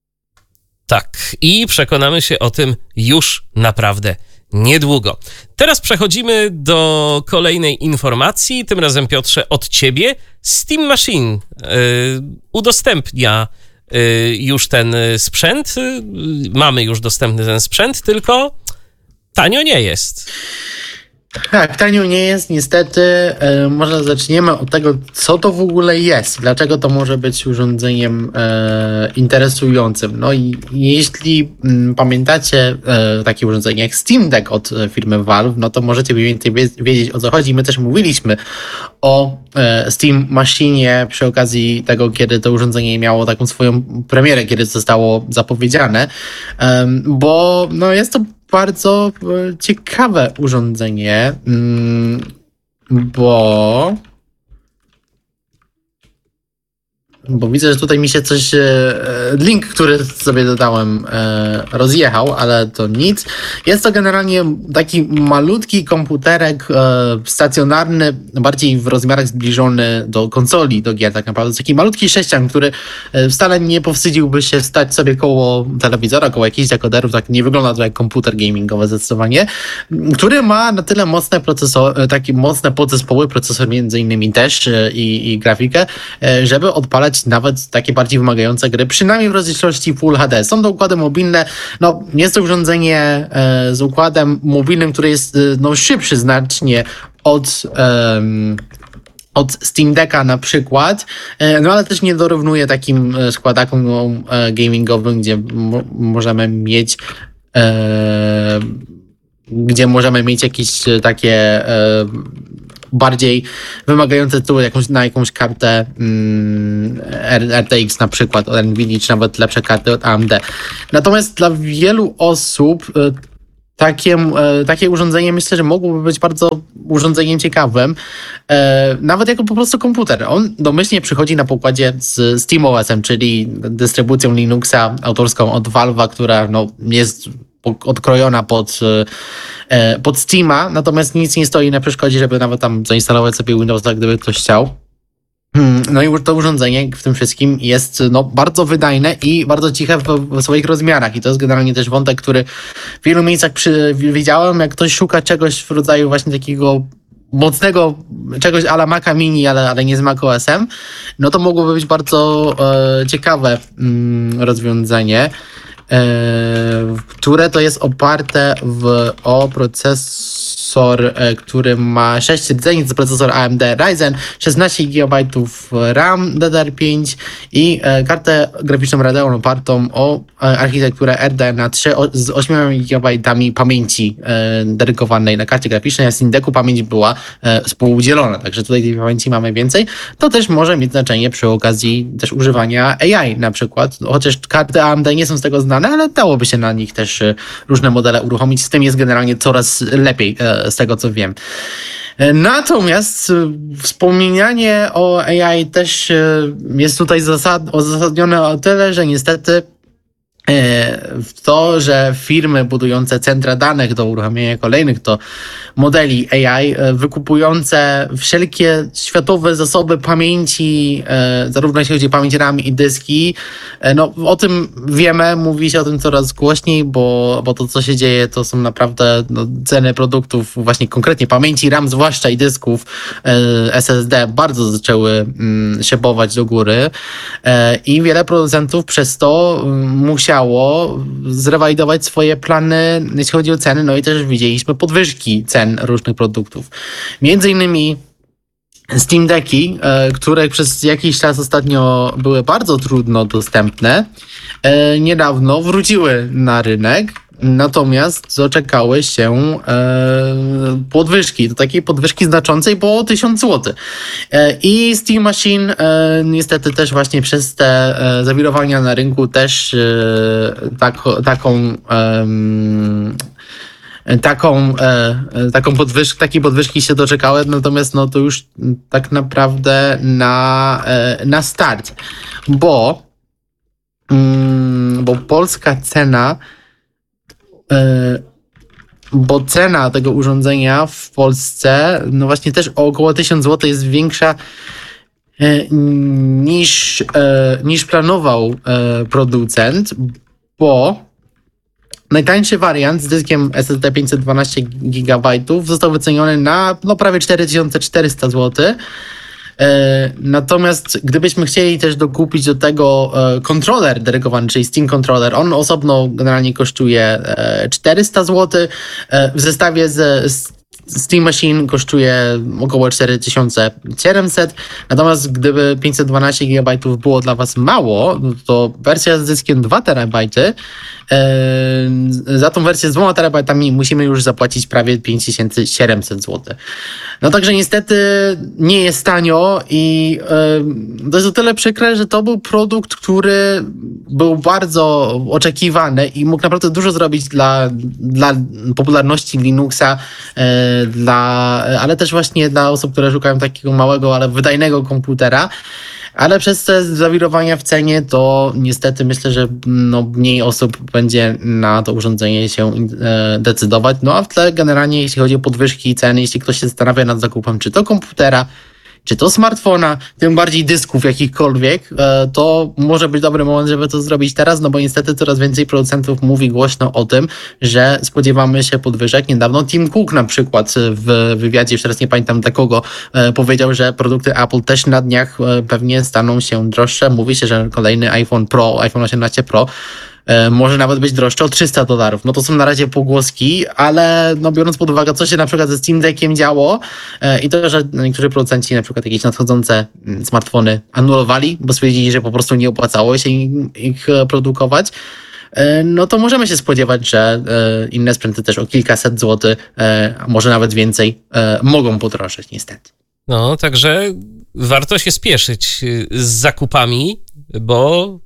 Tak, i przekonamy się o tym już naprawdę niedługo. Teraz przechodzimy do kolejnej informacji, tym razem, Piotrze, od ciebie. Steam Machine yy, udostępnia już ten sprzęt, mamy już dostępny ten sprzęt, tylko tanio nie jest. Tak, tanio nie jest, niestety. E, może zaczniemy od tego, co to w ogóle jest, dlaczego to może być urządzeniem e, interesującym. No i jeśli m, pamiętacie e, takie urządzenie jak Steam Deck od e, firmy Valve, no to możecie mniej więcej wiedzieć, o co chodzi. My też mówiliśmy o e, Steam Machinie przy okazji tego, kiedy to urządzenie miało taką swoją premierę, kiedy zostało zapowiedziane, e, bo no, jest to bardzo ciekawe urządzenie, bo bo widzę, że tutaj mi się coś, link, który sobie dodałem, rozjechał, ale to nic. Jest to generalnie taki malutki komputerek stacjonarny, bardziej w rozmiarach zbliżony do konsoli, do gier tak naprawdę. Taki malutki sześcian, który wcale nie powstydziłby się stać sobie koło telewizora, koło jakichś dekoderów, tak nie wygląda to jak komputer gamingowy zdecydowanie, który ma na tyle mocne procesory, takie mocne podzespoły, procesor między innymi też i, i grafikę, żeby odpalać nawet takie bardziej wymagające gry, przynajmniej w rozdzielczości Full H D. Są to układy mobilne, no jest to urządzenie e, z układem mobilnym, który jest e, no, szybszy znacznie od, e, od Steam Decka na przykład, e, no ale też nie dorównuje takim składakom e, gamingowym, gdzie mo- możemy mieć e, gdzie możemy mieć jakieś takie e, bardziej wymagające tytuły jakąś, na jakąś kartę mm, R T X na przykład od Nvidia, czy nawet lepsze karty od A M D. Natomiast dla wielu osób e, takie, e, takie urządzenie myślę, że mogłoby być bardzo urządzeniem ciekawym, e, nawet jako po prostu komputer. On domyślnie przychodzi na pokładzie z SteamOS-em, czyli dystrybucją Linuxa autorską od Valve'a, która no, jest odkrojona pod, pod Steama, natomiast nic nie stoi na przeszkodzie, żeby nawet tam zainstalować sobie Windowsa, gdyby ktoś chciał. No i to urządzenie w tym wszystkim jest no, bardzo wydajne i bardzo ciche w, w swoich rozmiarach i to jest generalnie też wątek, który w wielu miejscach przy, widziałem, jak ktoś szuka czegoś w rodzaju właśnie takiego mocnego, czegoś a la Maca Mini, ale, ale nie z macOS-em, no to mogłoby być bardzo e, ciekawe mm, rozwiązanie, które to jest oparte w, o procesor, który ma sześć rdzeni, to procesor A M D Ryzen, szesnaście gigabajtów RAM D D R pięć i kartę graficzną Radeon opartą o architekturę R D N A trzy z ośmioma gigabajtami pamięci dedykowanej na karcie graficznej, a z Steam Decku pamięć była współudzielona, także tutaj tej pamięci mamy więcej. To też może mieć znaczenie przy okazji też używania A I na przykład, chociaż karty A M D nie są z tego znane, ale dałoby się na nich też różne modele uruchomić. Z tym jest generalnie coraz lepiej, z tego co wiem. Natomiast wspomnienie o A I też jest tutaj zasad, uzasadnione o tyle, że niestety w to, że firmy budujące centra danych do uruchamiania kolejnych to modeli A I, wykupujące wszelkie światowe zasoby pamięci, zarówno jeśli chodzi o pamięć RAM i dyski, no o tym wiemy, mówi się o tym coraz głośniej, bo, bo to co się dzieje to są naprawdę no, ceny produktów, właśnie konkretnie pamięci RAM, zwłaszcza i dysków S S D bardzo zaczęły mm, szybować do góry i wiele producentów przez to musiało zrewalidować swoje plany, jeśli chodzi o ceny, no i też widzieliśmy podwyżki cen różnych produktów. Między innymi Steam Decki, które przez jakiś czas ostatnio były bardzo trudno dostępne, niedawno wróciły na rynek. Natomiast doczekały się e, podwyżki, do takiej podwyżki znaczącej, bo o tysiąc złotych. E, I Steam Machine e, niestety też właśnie przez te e, zawirowania na rynku też e, tak, taką e, taką, e, taką podwyżk, takiej podwyżki się doczekały, natomiast no to już tak naprawdę na, e, na start, bo, mm, bo polska cena bo cena tego urządzenia w Polsce, no właśnie też o około tysiąc złotych jest większa niż, niż planował producent, bo najtańszy wariant z dyskiem S S D pięćset dwanaście gigabajtów został wyceniony na no, prawie cztery tysiące czterysta złotych. Natomiast gdybyśmy chcieli też dokupić do tego kontroler dedykowany, czyli Steam Controller, on osobno generalnie kosztuje czterysta złotych. W zestawie z Steam Machine kosztuje około cztery tysiące siedemset, natomiast gdyby pięćset dwanaście gigabajtów było dla was mało, to wersja z dyskiem dwa terabajty, za tą wersję z dwoma terabajtami musimy już zapłacić prawie pięć tysięcy siedemset złotych. No także niestety nie jest tanio i to jest o tyle przykre, że to był produkt, który był bardzo oczekiwany i mógł naprawdę dużo zrobić dla, dla popularności Linuxa, dla, ale też właśnie dla osób, które szukają takiego małego, ale wydajnego komputera. Ale przez te zawirowania w cenie to niestety myślę, że no, mniej osób będzie na to urządzenie się e, decydować. No a w tle generalnie jeśli chodzi o podwyżki ceny, jeśli ktoś się zastanawia nad zakupem czy to komputera, czy to smartfona, tym bardziej dysków jakichkolwiek, to może być dobry moment, żeby to zrobić teraz, no bo niestety coraz więcej producentów mówi głośno o tym, że spodziewamy się podwyżek. Niedawno Tim Cook na przykład w wywiadzie, już teraz nie pamiętam dla kogo, powiedział, że produkty Apple też na dniach pewnie staną się droższe. Mówi się, że kolejny iPhone Pro, iPhone osiemnaście Pro może nawet być droższe o trzysta dolarów. No to są na razie pogłoski, ale no biorąc pod uwagę, co się na przykład ze Steam Deckiem działo e, i to, że niektórzy producenci na przykład jakieś nadchodzące smartfony anulowali, bo stwierdzili, że po prostu nie opłacało się ich, ich produkować, e, no to możemy się spodziewać, że e, inne sprzęty też o kilkaset złotych, e, a może nawet więcej, e, mogą podrożeć niestety. No, także warto się spieszyć z zakupami, bo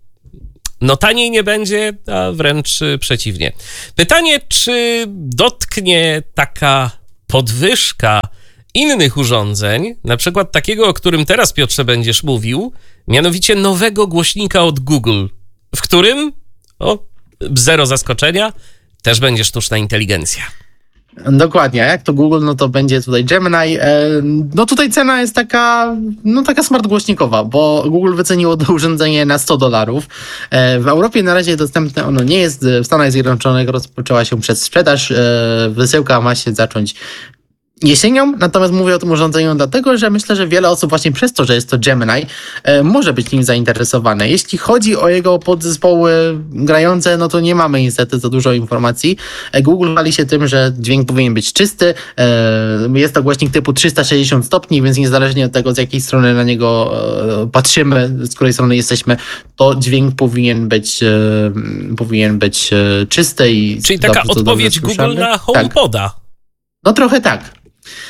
no taniej nie będzie, a wręcz przeciwnie. Pytanie, czy dotknie taka podwyżka innych urządzeń, na przykład takiego, o którym teraz, Piotrze, będziesz mówił, mianowicie nowego głośnika od Google, w którym, o, zero zaskoczenia, też będzie sztuczna inteligencja. Dokładnie, jak to Google, no to będzie tutaj Gemini. No tutaj cena jest taka, no taka smart głośnikowa, bo Google wyceniło to urządzenie na sto dolarów. W Europie na razie dostępne ono nie jest, w Stanach Zjednoczonych rozpoczęła się przedsprzedaż, wysyłka ma się zacząć jesienią, natomiast mówię o tym urządzeniu dlatego, że myślę, że wiele osób właśnie przez to, że jest to Gemini, e, może być nim zainteresowane. Jeśli chodzi o jego podzespoły grające, no to nie mamy niestety za dużo informacji. E, Google chwali się tym, że dźwięk powinien być czysty. E, jest to głośnik typu trzysta sześćdziesiąt stopni, więc niezależnie od tego, z jakiej strony na niego e, patrzymy, z której strony jesteśmy, to dźwięk powinien być, e, powinien być e, czysty. I Czyli taka dobrze, odpowiedź Google na HomePoda. Tak. No trochę tak.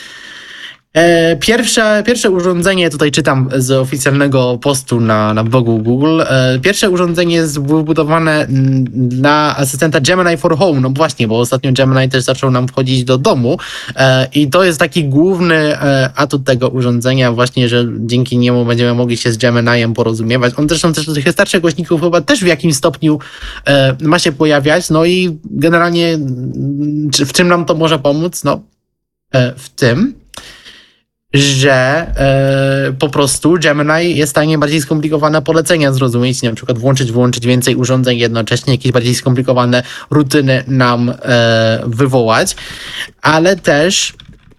Pierwsze, pierwsze urządzenie, tutaj czytam z oficjalnego postu na, na blogu Google, pierwsze urządzenie jest wybudowane na asystenta Gemini for Home, no właśnie, bo ostatnio Gemini też zaczął nam wchodzić do domu i to jest taki główny atut tego urządzenia właśnie, że dzięki niemu będziemy mogli się z Gemini'em porozumiewać. On zresztą też do tych starszych głośników chyba też w jakimś stopniu ma się pojawiać, no i generalnie w czym nam to może pomóc? No w tym, że e, po prostu Gemini jest w stanie bardziej skomplikowane polecenia zrozumieć, na przykład włączyć, wyłączyć więcej urządzeń jednocześnie, jakieś bardziej skomplikowane rutyny nam e, wywołać, ale też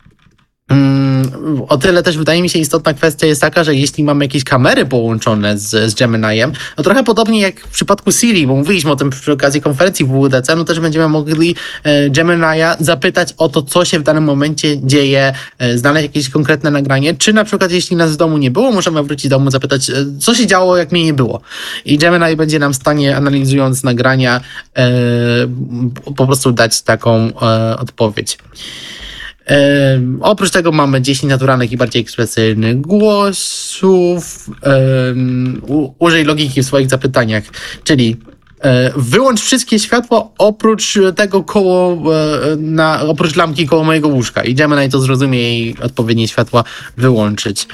mm, o tyle też wydaje mi się istotna kwestia jest taka, że jeśli mamy jakieś kamery połączone z, z Gemini'em, no trochę podobnie jak w przypadku Siri, bo mówiliśmy o tym przy okazji konferencji w W W D C, no też będziemy mogli e, Gemini'a zapytać o to, co się w danym momencie dzieje, e, znaleźć jakieś konkretne nagranie, czy na przykład jeśli nas w domu nie było, możemy wrócić do domu, zapytać, e, co się działo, jak mnie nie było. I Gemini będzie nam w stanie, analizując nagrania, e, po prostu dać taką e, odpowiedź. Um, oprócz tego mamy dziesięć naturalnych i bardziej ekspresyjnych głosów. Um, u, użyj logiki w swoich zapytaniach, czyli e, wyłącz wszystkie światła oprócz tego koło, e, na, oprócz lampki koło mojego łóżka i Gemini to zrozumie i odpowiednie światła wyłączyć.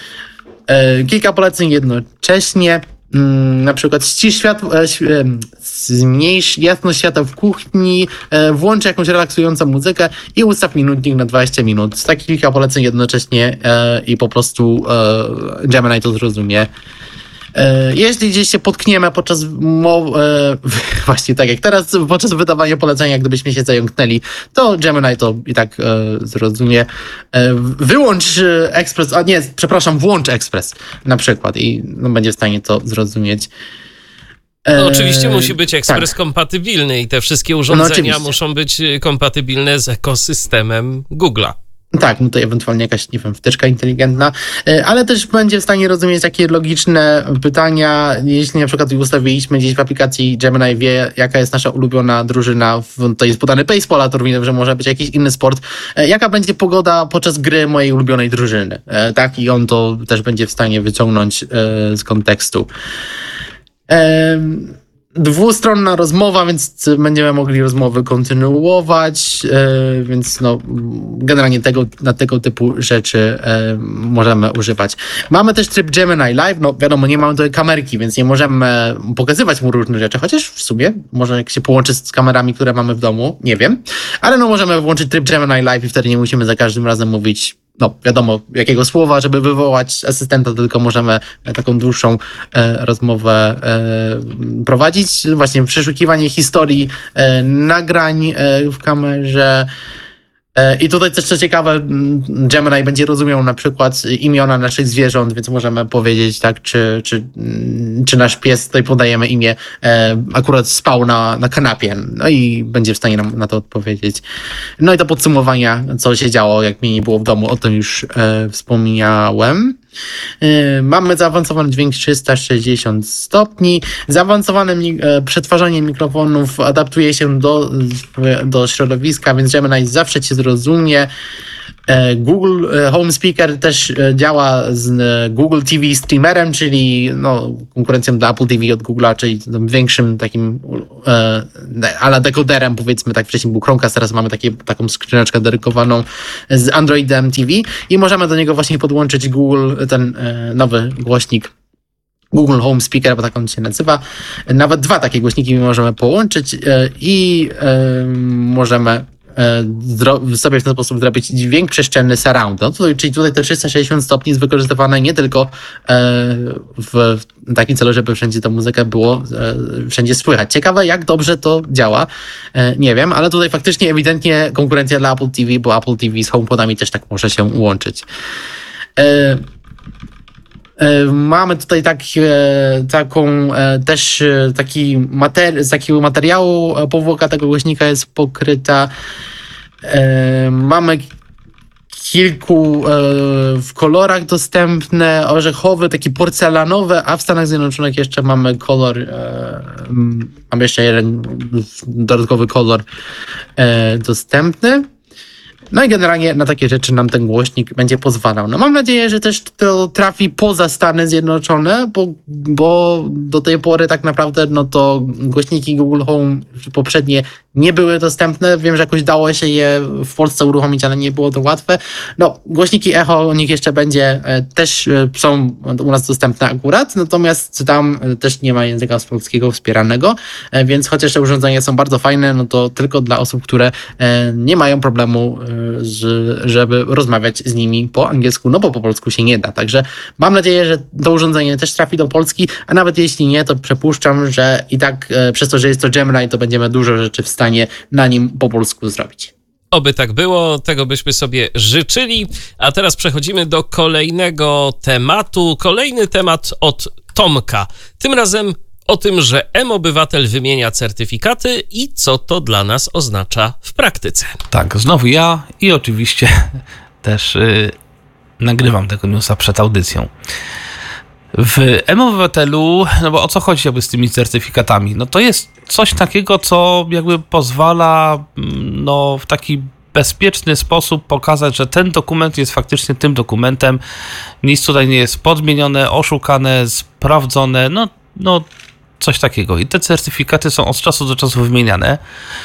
E, kilka poleceń jednocześnie. Na przykład ścisz światło, zmniejsz jasność światła w kuchni, włącz jakąś relaksującą muzykę i ustaw minutnik na dwadzieścia minut. Takie kilka poleceń jednocześnie i po prostu Gemini to zrozumie. Jeśli gdzieś się potkniemy podczas mowy, właśnie tak jak teraz, podczas wydawania polecenia, gdybyśmy się zająknęli, to Gemini to i tak zrozumie. Wyłącz ekspres, a nie, przepraszam, włącz ekspres na przykład i no, będzie w stanie to zrozumieć. No, oczywiście musi być ekspres tak. kompatybilny i te wszystkie urządzenia no, muszą być kompatybilne z ekosystemem Google'a. Tak, no to ewentualnie jakaś, nie wiem, wtyczka inteligentna, ale też będzie w stanie rozumieć takie logiczne pytania, jeśli na przykład ustawiliśmy gdzieś w aplikacji Gemini wie, jaka jest nasza ulubiona drużyna, to jest podany baseball, to równie, że może być jakiś inny sport, jaka będzie pogoda podczas gry mojej ulubionej drużyny, tak, i on to też będzie w stanie wyciągnąć z kontekstu. dwustronna rozmowa, więc będziemy mogli rozmowy kontynuować, e, więc no, generalnie tego, na tego typu rzeczy e, możemy używać. Mamy też tryb Gemini Live, no wiadomo, nie mamy tutaj kamerki, więc nie możemy pokazywać mu różnych rzeczy, chociaż w sumie może jak się połączy z kamerami, które mamy w domu, nie wiem, ale no możemy włączyć tryb Gemini Live i wtedy nie musimy za każdym razem mówić no wiadomo, jakiego słowa, żeby wywołać asystenta, tylko możemy taką dłuższą e, rozmowę e, prowadzić. Właśnie przeszukiwanie historii e, nagrań e, w kamerze. E, I tutaj też co ciekawe, Gemini będzie rozumiał na przykład imiona naszych zwierząt, więc możemy powiedzieć tak, czy, czy, czy nasz pies, tutaj podajemy imię, e, akurat spał na, na kanapie, no i będzie w stanie nam na to odpowiedzieć. No i do podsumowania, co się działo, jak mi nie było w domu, o tym już e, wspomniałem. Mamy zaawansowany dźwięk trzysta sześćdziesiąt stopni. Zaawansowane mi- przetwarzanie mikrofonów adaptuje się do, do środowiska, więc Gemini zawsze cię zrozumie. Google Home Speaker też działa z Google T V Streamerem, czyli no, konkurencją dla Apple T V od Google'a, czyli większym takim e, ala dekoderem, powiedzmy, tak wcześniej był Chromecast, teraz mamy takie, taką skrzyneczkę dedykowaną z Androidem T V i możemy do niego właśnie podłączyć Google, ten e, nowy głośnik Google Home Speaker, bo tak on się nazywa. Nawet dwa takie głośniki możemy połączyć e, i e, możemy sobie w ten sposób zrobić dźwięk przestrzenny surround. No, tutaj, czyli tutaj te trzysta sześćdziesiąt stopni jest wykorzystywane nie tylko w takim celu, żeby wszędzie tę muzykę było wszędzie słychać. Ciekawe, jak dobrze to działa. Nie wiem, ale tutaj faktycznie ewidentnie konkurencja dla Apple T V, bo Apple T V z HomePodami też tak może się łączyć. Mamy tutaj tak, taką też taki materi- z takiego materiału powłoka tego głośnika jest pokryta. Mamy kilku w kolorach dostępne, orzechowy, taki porcelanowy, a w Stanach Zjednoczonych jeszcze mamy kolor, mamy jeszcze jeden dodatkowy kolor dostępny. No i generalnie na takie rzeczy nam ten głośnik będzie pozwalał. No mam nadzieję, że też to trafi poza Stany Zjednoczone, bo, bo do tej pory tak naprawdę no to głośniki Google Home poprzednie nie były dostępne. Wiem, że jakoś dało się je w Polsce uruchomić, ale nie było to łatwe. No głośniki Echo, o nich jeszcze będzie, też są u nas dostępne akurat, natomiast tam też nie ma języka polskiego wspieranego, więc chociaż te urządzenia są bardzo fajne, no to tylko dla osób, które nie mają problemu Z, żeby rozmawiać z nimi po angielsku, no bo po polsku się nie da. Także mam nadzieję, że to urządzenie też trafi do Polski, a nawet jeśli nie, to przypuszczam, że i tak e, przez to, że jest to Gemini, to będziemy dużo rzeczy w stanie na nim po polsku zrobić. Oby tak było, tego byśmy sobie życzyli. A teraz przechodzimy do kolejnego tematu. Kolejny temat od Tomka. Tym razem o tym, że M-Obywatel wymienia certyfikaty i co to dla nas oznacza w praktyce. Tak, znowu ja i oczywiście też yy, nagrywam tego newsa przed audycją. W M-Obywatelu, no bo o co chodzi jakby z tymi certyfikatami? No to jest coś takiego, co jakby pozwala no, w taki bezpieczny sposób pokazać, że ten dokument jest faktycznie tym dokumentem. Nic tutaj nie jest podmienione, oszukane, sprawdzone, no, no coś takiego. I te certyfikaty są od czasu do czasu wymieniane.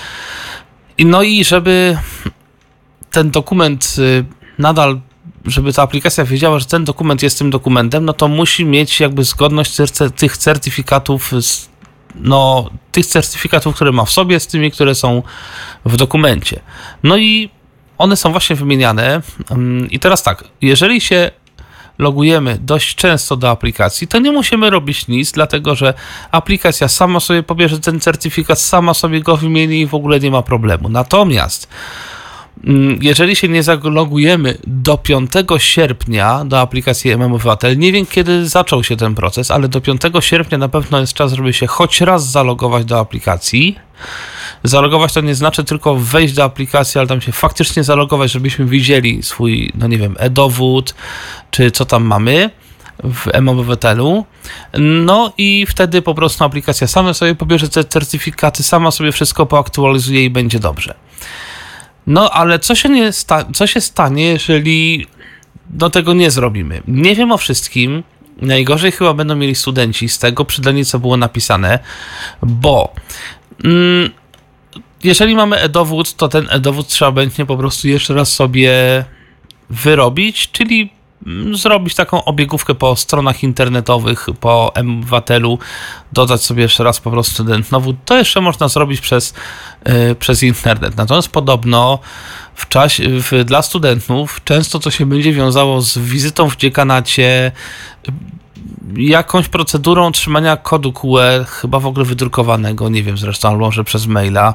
I no i żeby ten dokument nadal, żeby ta aplikacja wiedziała, że ten dokument jest tym dokumentem, no to musi mieć jakby zgodność tych certyfikatów, z, no tych certyfikatów, które ma w sobie, z tymi, które są w dokumencie. No i one są właśnie wymieniane. I teraz tak, jeżeli się logujemy dość często do aplikacji, to nie musimy robić nic, dlatego że aplikacja sama sobie pobierze ten certyfikat, sama sobie go wymieni i w ogóle nie ma problemu. Natomiast jeżeli się nie zalogujemy do piątego sierpnia do aplikacji M-Obywatel, nie wiem kiedy zaczął się ten proces, ale do piątego sierpnia na pewno jest czas, żeby się choć raz zalogować do aplikacji. Zalogować to nie znaczy tylko wejść do aplikacji, ale tam się faktycznie zalogować, żebyśmy widzieli swój, no nie wiem, e-dowód, czy co tam mamy w M-Obywatelu. No i wtedy po prostu aplikacja sama sobie pobierze te certyfikaty, sama sobie wszystko poaktualizuje i będzie dobrze. No ale co się, nie sta- co się stanie, jeżeli do tego nie zrobimy? Nie wiem o wszystkim, najgorzej chyba będą mieli studenci z tego przydanie, co było napisane, bo mm, jeżeli mamy e-dowód, to ten e-dowód trzeba będzie po prostu jeszcze raz sobie wyrobić, czyli zrobić taką obiegówkę po stronach internetowych, po M-Obywatelu, dodać sobie jeszcze raz po prostu ten dowód. To jeszcze można zrobić przez, yy, przez internet. Natomiast podobno w czasie, w, dla studentów często to się będzie wiązało z wizytą w dziekanacie, jakąś procedurą otrzymania kodu Q R, chyba w ogóle wydrukowanego, nie wiem zresztą, albo może przez maila.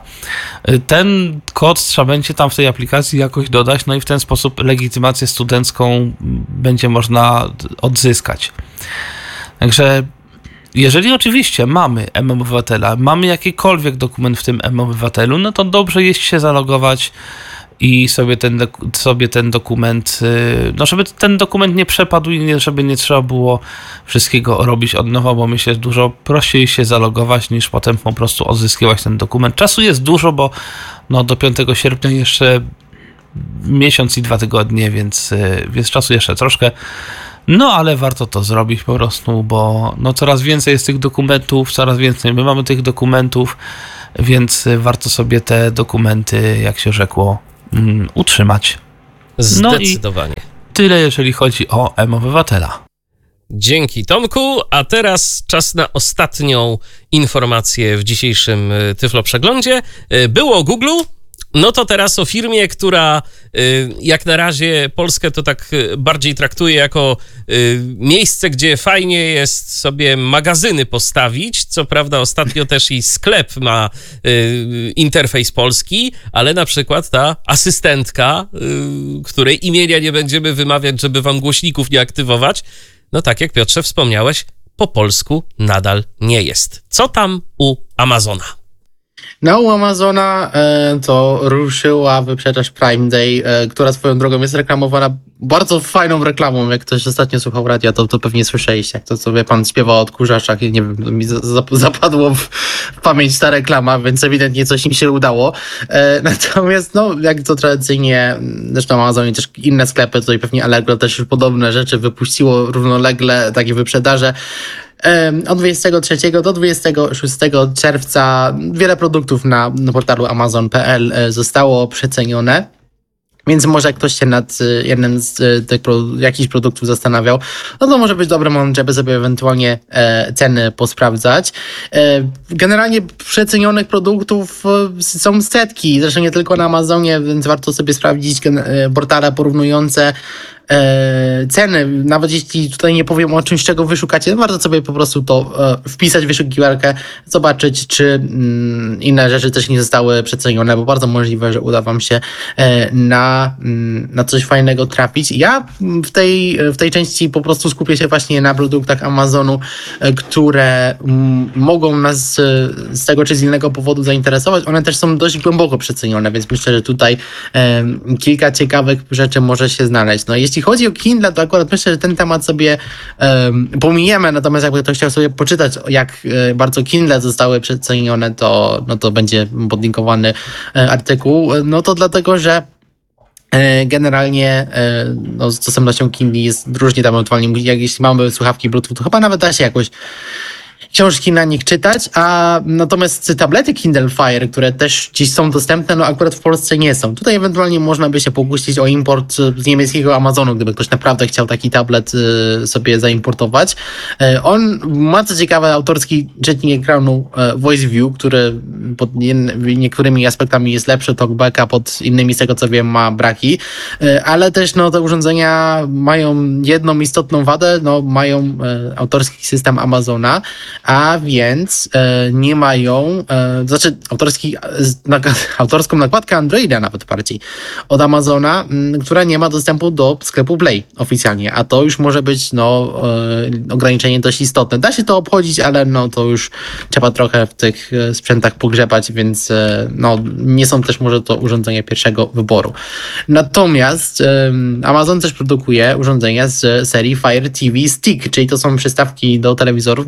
Ten kod trzeba będzie tam w tej aplikacji jakoś dodać, no i w ten sposób legitymację studencką będzie można odzyskać. Także jeżeli oczywiście mamy M-Obywatela, mamy jakikolwiek dokument w tym M-Obywatelu, no to dobrze jest się zalogować i sobie ten, sobie ten dokument, no żeby ten dokument nie przepadł i nie, żeby nie trzeba było wszystkiego robić od nowa, bo myślę, że dużo prościej się zalogować niż potem po prostu odzyskiwać ten dokument. Czasu jest dużo, bo no do piątego sierpnia jeszcze miesiąc i dwa tygodnie, więc, więc czasu jeszcze troszkę. No ale warto to zrobić po prostu, bo no coraz więcej jest tych dokumentów, coraz więcej my mamy tych dokumentów, więc warto sobie te dokumenty, jak się rzekło, um, utrzymać. Zdecydowanie. No i tyle, jeżeli chodzi o M-Obywatela. Dzięki, Tomku, a teraz czas na ostatnią informację w dzisiejszym Tyflo Przeglądzie. Było o Google, no to teraz o firmie, która jak na razie Polskę to tak bardziej traktuje jako miejsce, gdzie fajnie jest sobie magazyny postawić. Co prawda ostatnio też i sklep ma interfejs polski, ale na przykład ta asystentka, której imienia nie będziemy wymawiać, żeby wam głośników nie aktywować, no tak jak Piotrze wspomniałeś, po polsku nadal nie jest. Co tam u Amazona? No, u Amazona e, to ruszyła wyprzedaż Prime Day, e, która swoją drogą jest reklamowana bardzo fajną reklamą. Jak ktoś ostatnio słuchał radia, to, to pewnie słyszeliście. Jak to sobie pan śpiewa o odkurzaczach, nie wiem, mi zapadło w, w pamięć ta reklama, więc ewidentnie coś im się udało. E, natomiast, no, jak to tradycyjnie, zresztą Amazon i też inne sklepy, tutaj pewnie Allegro też już podobne rzeczy wypuściło równolegle, takie wyprzedaże. Od dwudziestego trzeciego do dwudziestego szóstego czerwca wiele produktów na portalu amazon kropka p l zostało przecenione. Więc może ktoś się nad jednym z tych jakichś produktów zastanawiał, no to może być dobry moment, żeby sobie ewentualnie e, ceny posprawdzać. E, generalnie przecenionych produktów e, są setki, zresztą nie tylko na Amazonie, więc warto sobie sprawdzić e, portale porównujące E, ceny, nawet jeśli tutaj nie powiem o czymś, czego wyszukacie, no warto sobie po prostu to e, wpisać w wyszukiwarkę, zobaczyć, czy mm, inne rzeczy też nie zostały przecenione, bo bardzo możliwe, że uda wam się e, na, mm, na coś fajnego trafić. Ja w tej, w tej części po prostu skupię się właśnie na produktach Amazonu, e, które m, mogą nas e, z tego czy z innego powodu zainteresować. One też są dość głęboko przecenione, więc myślę, że tutaj e, kilka ciekawych rzeczy może się znaleźć. No jeśli Jeśli chodzi o Kindle, to akurat myślę, że ten temat sobie um, pominiemy, natomiast jakby ktoś chciał sobie poczytać, jak e, bardzo Kindle zostały przecenione, to, no to będzie podlinkowany e, artykuł. No to dlatego, że e, generalnie e, no, z dostępnością Kindle jest różnie tam ewentualnie, jak jeśli mamy słuchawki Bluetooth, to chyba nawet da się jakoś książki na nich czytać, a natomiast tablety Kindle Fire, które też gdzieś są dostępne, no akurat w Polsce nie są. Tutaj ewentualnie można by się pokusić o import z niemieckiego Amazonu, gdyby ktoś naprawdę chciał taki tablet y, sobie zaimportować. Y, on ma co ciekawe autorski czytnik ekranu y, Voice View, który pod niektórymi aspektami jest lepszy, talkbacka, pod innymi z tego co wiem ma braki, y, ale też no, te urządzenia mają jedną istotną wadę, no mają y, autorski system Amazona, a więc e, nie mają, e, znaczy autorski, na, autorską nakładkę Androida nawet bardziej od Amazona, m, która nie ma dostępu do sklepu Play oficjalnie, a to już może być no, e, ograniczenie dość istotne. Da się to obchodzić, ale no, to już trzeba trochę w tych sprzętach pogrzebać, więc e, no, nie są też może to urządzenia pierwszego wyboru. Natomiast e, Amazon też produkuje urządzenia z serii Fire T V Stick, czyli to są przystawki do telewizorów, na których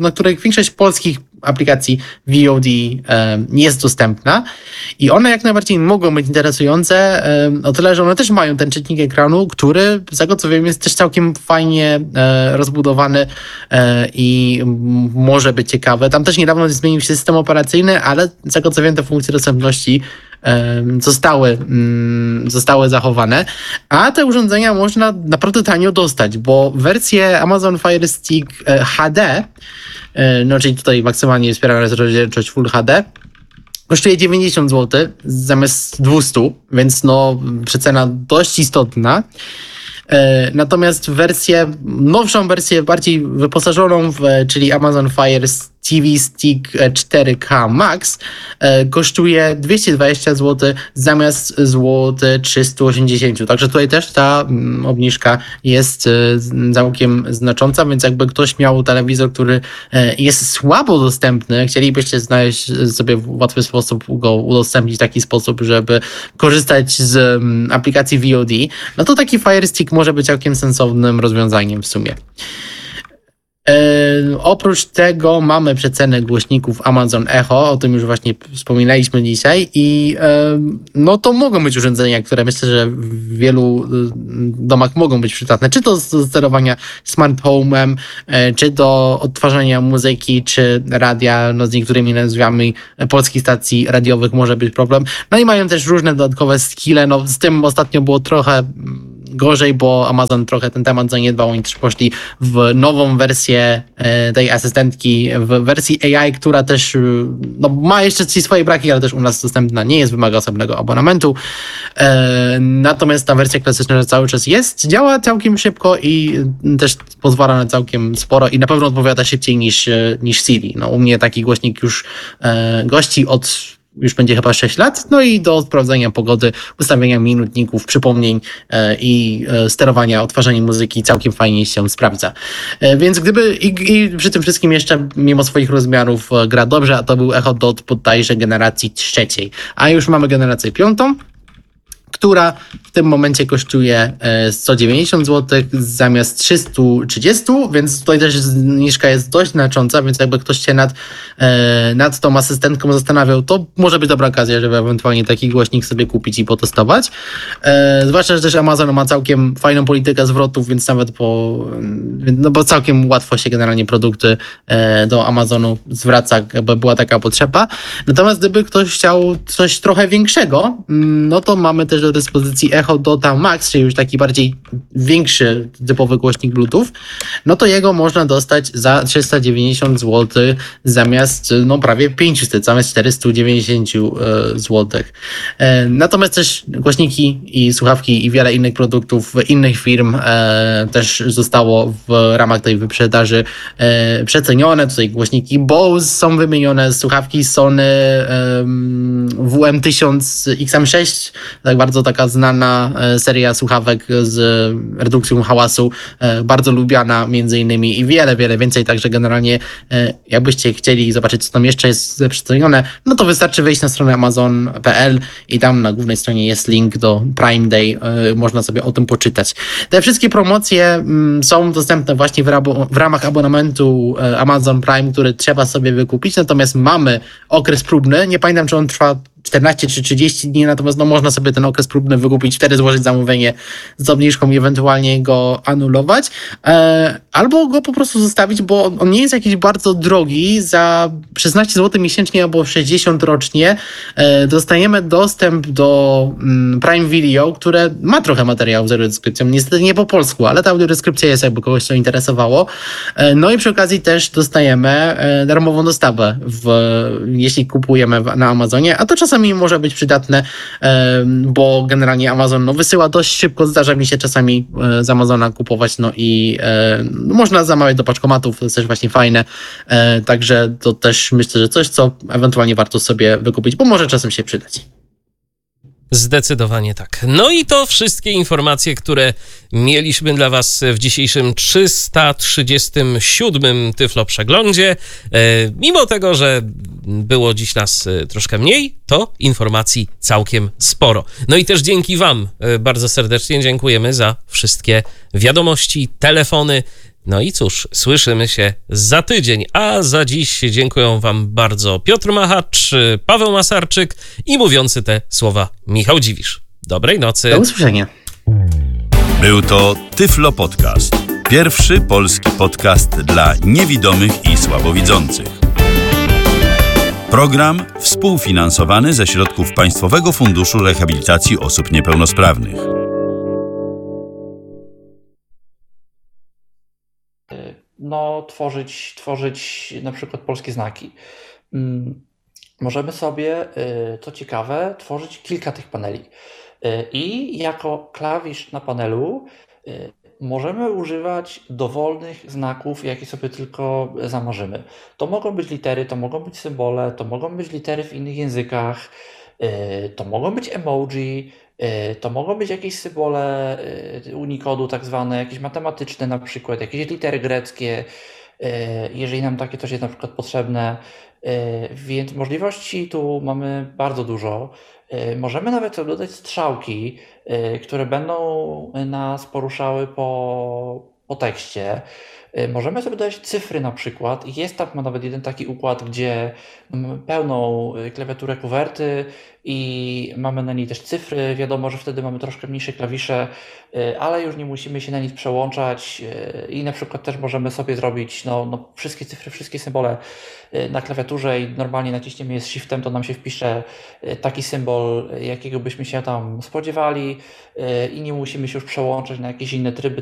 większość polskich aplikacji V O D nie jest dostępna i one jak najbardziej mogą być interesujące o tyle, że one też mają ten czytnik ekranu, który z tego co wiem jest też całkiem fajnie rozbudowany i może być ciekawe. Tam też niedawno zmienił się system operacyjny, ale z tego co wiem te funkcje dostępności zostały, zostały zachowane, a te urządzenia można naprawdę tanio dostać, bo wersję Amazon Fire Stick H D, no czyli tutaj maksymalnie wspierana jest rozdzielczość Full H D, kosztuje dziewięćdziesiąt złotych zamiast dwieście, więc no przecena dość istotna. Natomiast wersję, nowszą wersję, bardziej wyposażoną, w, czyli Amazon Fire T V Stick cztery K Max kosztuje dwieście dwadzieścia złotych zamiast złoty trzysta osiemdziesiąt. Także tutaj też ta obniżka jest całkiem znacząca, więc jakby ktoś miał telewizor, który jest słabo dostępny, chcielibyście znaleźć sobie w łatwy sposób go udostępnić w taki sposób, żeby korzystać z aplikacji V O D, no to taki Fire Stick może być całkiem sensownym rozwiązaniem w sumie. Yy, oprócz tego mamy przecenę głośników Amazon Echo, o tym już właśnie wspominaliśmy dzisiaj i yy, no to mogą być urządzenia, które myślę, że w wielu yy, domach mogą być przydatne, czy to do sterowania smart home'em, yy, czy do odtwarzania muzyki, czy radia, no z niektórymi nazwami polskich stacji radiowych może być problem. No i mają też różne dodatkowe skille, no z tym ostatnio było trochę gorzej, bo Amazon trochę ten temat zaniedbał. Oni też poszli w nową wersję tej asystentki, w wersji A I, która też no, ma jeszcze swoje braki, ale też u nas dostępna nie jest, wymaga osobnego abonamentu. Natomiast ta wersja klasyczna cały czas jest, działa całkiem szybko i też pozwala na całkiem sporo i na pewno odpowiada szybciej niż, niż Siri. No, u mnie taki głośnik już gości od już będzie chyba sześć lat, no i do sprawdzenia pogody, ustawienia minutników, przypomnień e, i e, sterowania, odtwarzania muzyki całkiem fajnie się sprawdza. E, więc gdyby i, i przy tym wszystkim jeszcze mimo swoich rozmiarów e, gra dobrze, a to był Echo Dot bodajże generacji trzeciej, a już mamy generację piątą, która w tym momencie kosztuje sto dziewięćdziesiąt złotych zamiast trzysta trzydzieści, więc tutaj też zniżka jest dość znacząca, więc jakby ktoś się nad, nad tą asystentką zastanawiał, to może być dobra okazja, żeby ewentualnie taki głośnik sobie kupić i potestować. Zwłaszcza, że też Amazon ma całkiem fajną politykę zwrotów, więc nawet po, no bo całkiem łatwo się generalnie produkty do Amazonu zwraca, jakby była taka potrzeba. Natomiast gdyby ktoś chciał coś trochę większego, no to mamy też do dyspozycji Echo Dota Max, czyli już taki bardziej większy typowy głośnik Bluetooth, no to jego można dostać za trzysta dziewięćdziesiąt złotych zamiast no prawie pięćset, zamiast czterysta dziewięćdziesiąt złotych. Natomiast też głośniki i słuchawki i wiele innych produktów innych firm e, też zostało w ramach tej wyprzedaży e, przecenione. Tutaj głośniki Bose są wymienione, słuchawki Sony e, W M tysiąc X M sześć, tak bardzo taka znana seria słuchawek z redukcją hałasu, bardzo lubiana między innymi i wiele, wiele więcej, także generalnie jakbyście chcieli zobaczyć, co tam jeszcze jest przecenione, no to wystarczy wejść na stronę amazon kropka p l i tam na głównej stronie jest link do Prime Day, można sobie o tym poczytać. Te wszystkie promocje są dostępne właśnie w, rabo, w ramach abonamentu Amazon Prime, który trzeba sobie wykupić, natomiast mamy okres próbny, nie pamiętam, czy on trwa czternaście czy trzydzieści dni, natomiast no, można sobie ten okres próbny wykupić, wtedy złożyć zamówienie z obniżką i ewentualnie go anulować, e, albo go po prostu zostawić, bo on nie jest jakiś bardzo drogi. Za szesnaście złotych miesięcznie albo sześćdziesiąt rocznie e, dostajemy dostęp do mm, Prime Video, które ma trochę materiałów z audiodeskrypcją, niestety nie po polsku, ale ta audiodeskrypcja jest, jakby kogoś to interesowało. E, no i przy okazji też dostajemy e, darmową dostawę, w, jeśli kupujemy w, na Amazonie, a to czasami może być przydatne, bo generalnie Amazon no, wysyła dość szybko, zdarza mi się czasami z Amazona kupować, no i no, można zamawiać do paczkomatów, to jest też właśnie fajne, także to też myślę, że coś, co ewentualnie warto sobie wykupić, bo może czasem się przydać. Zdecydowanie tak. No i to wszystkie informacje, które mieliśmy dla was w dzisiejszym trzysta trzydziestym siódmym Tyflo Przeglądzie. E, mimo tego, że było dziś nas troszkę mniej, to informacji całkiem sporo. No i też dzięki wam bardzo serdecznie dziękujemy za wszystkie wiadomości, telefony, No i cóż, słyszymy się za tydzień, a za dziś dziękuję wam bardzo Piotr Machacz, Paweł Masarczyk i mówiący te słowa Michał Dziwisz. Dobrej nocy. Do usłyszenia. Był to Tyflo Podcast. Pierwszy polski podcast dla niewidomych i słabowidzących. Program współfinansowany ze środków Państwowego Funduszu Rehabilitacji Osób Niepełnosprawnych. No, tworzyć, tworzyć na przykład polskie znaki. Możemy sobie, co ciekawe, tworzyć kilka tych paneli. I jako klawisz na panelu możemy używać dowolnych znaków, jakie sobie tylko zamarzymy. To mogą być litery, to mogą być symbole, to mogą być litery w innych językach, to mogą być emoji, to mogą być jakieś symbole Unikodu tak zwane, jakieś matematyczne na przykład, jakieś litery greckie, jeżeli nam takie coś jest na przykład potrzebne. Więc możliwości tu mamy bardzo dużo. Możemy nawet sobie dodać strzałki, które będą nas poruszały po, po tekście. Możemy sobie dodać cyfry na przykład. Jest tam nawet jeden taki układ, gdzie mamy pełną klawiaturę kuwerty i mamy na niej też cyfry. Wiadomo, że wtedy mamy troszkę mniejsze klawisze, ale już nie musimy się na nic przełączać i na przykład też możemy sobie zrobić no, no, wszystkie cyfry, wszystkie symbole na klawiaturze i normalnie naciśniemy je z shiftem, to nam się wpisze taki symbol, jakiego byśmy się tam spodziewali i nie musimy się już przełączać na jakieś inne tryby.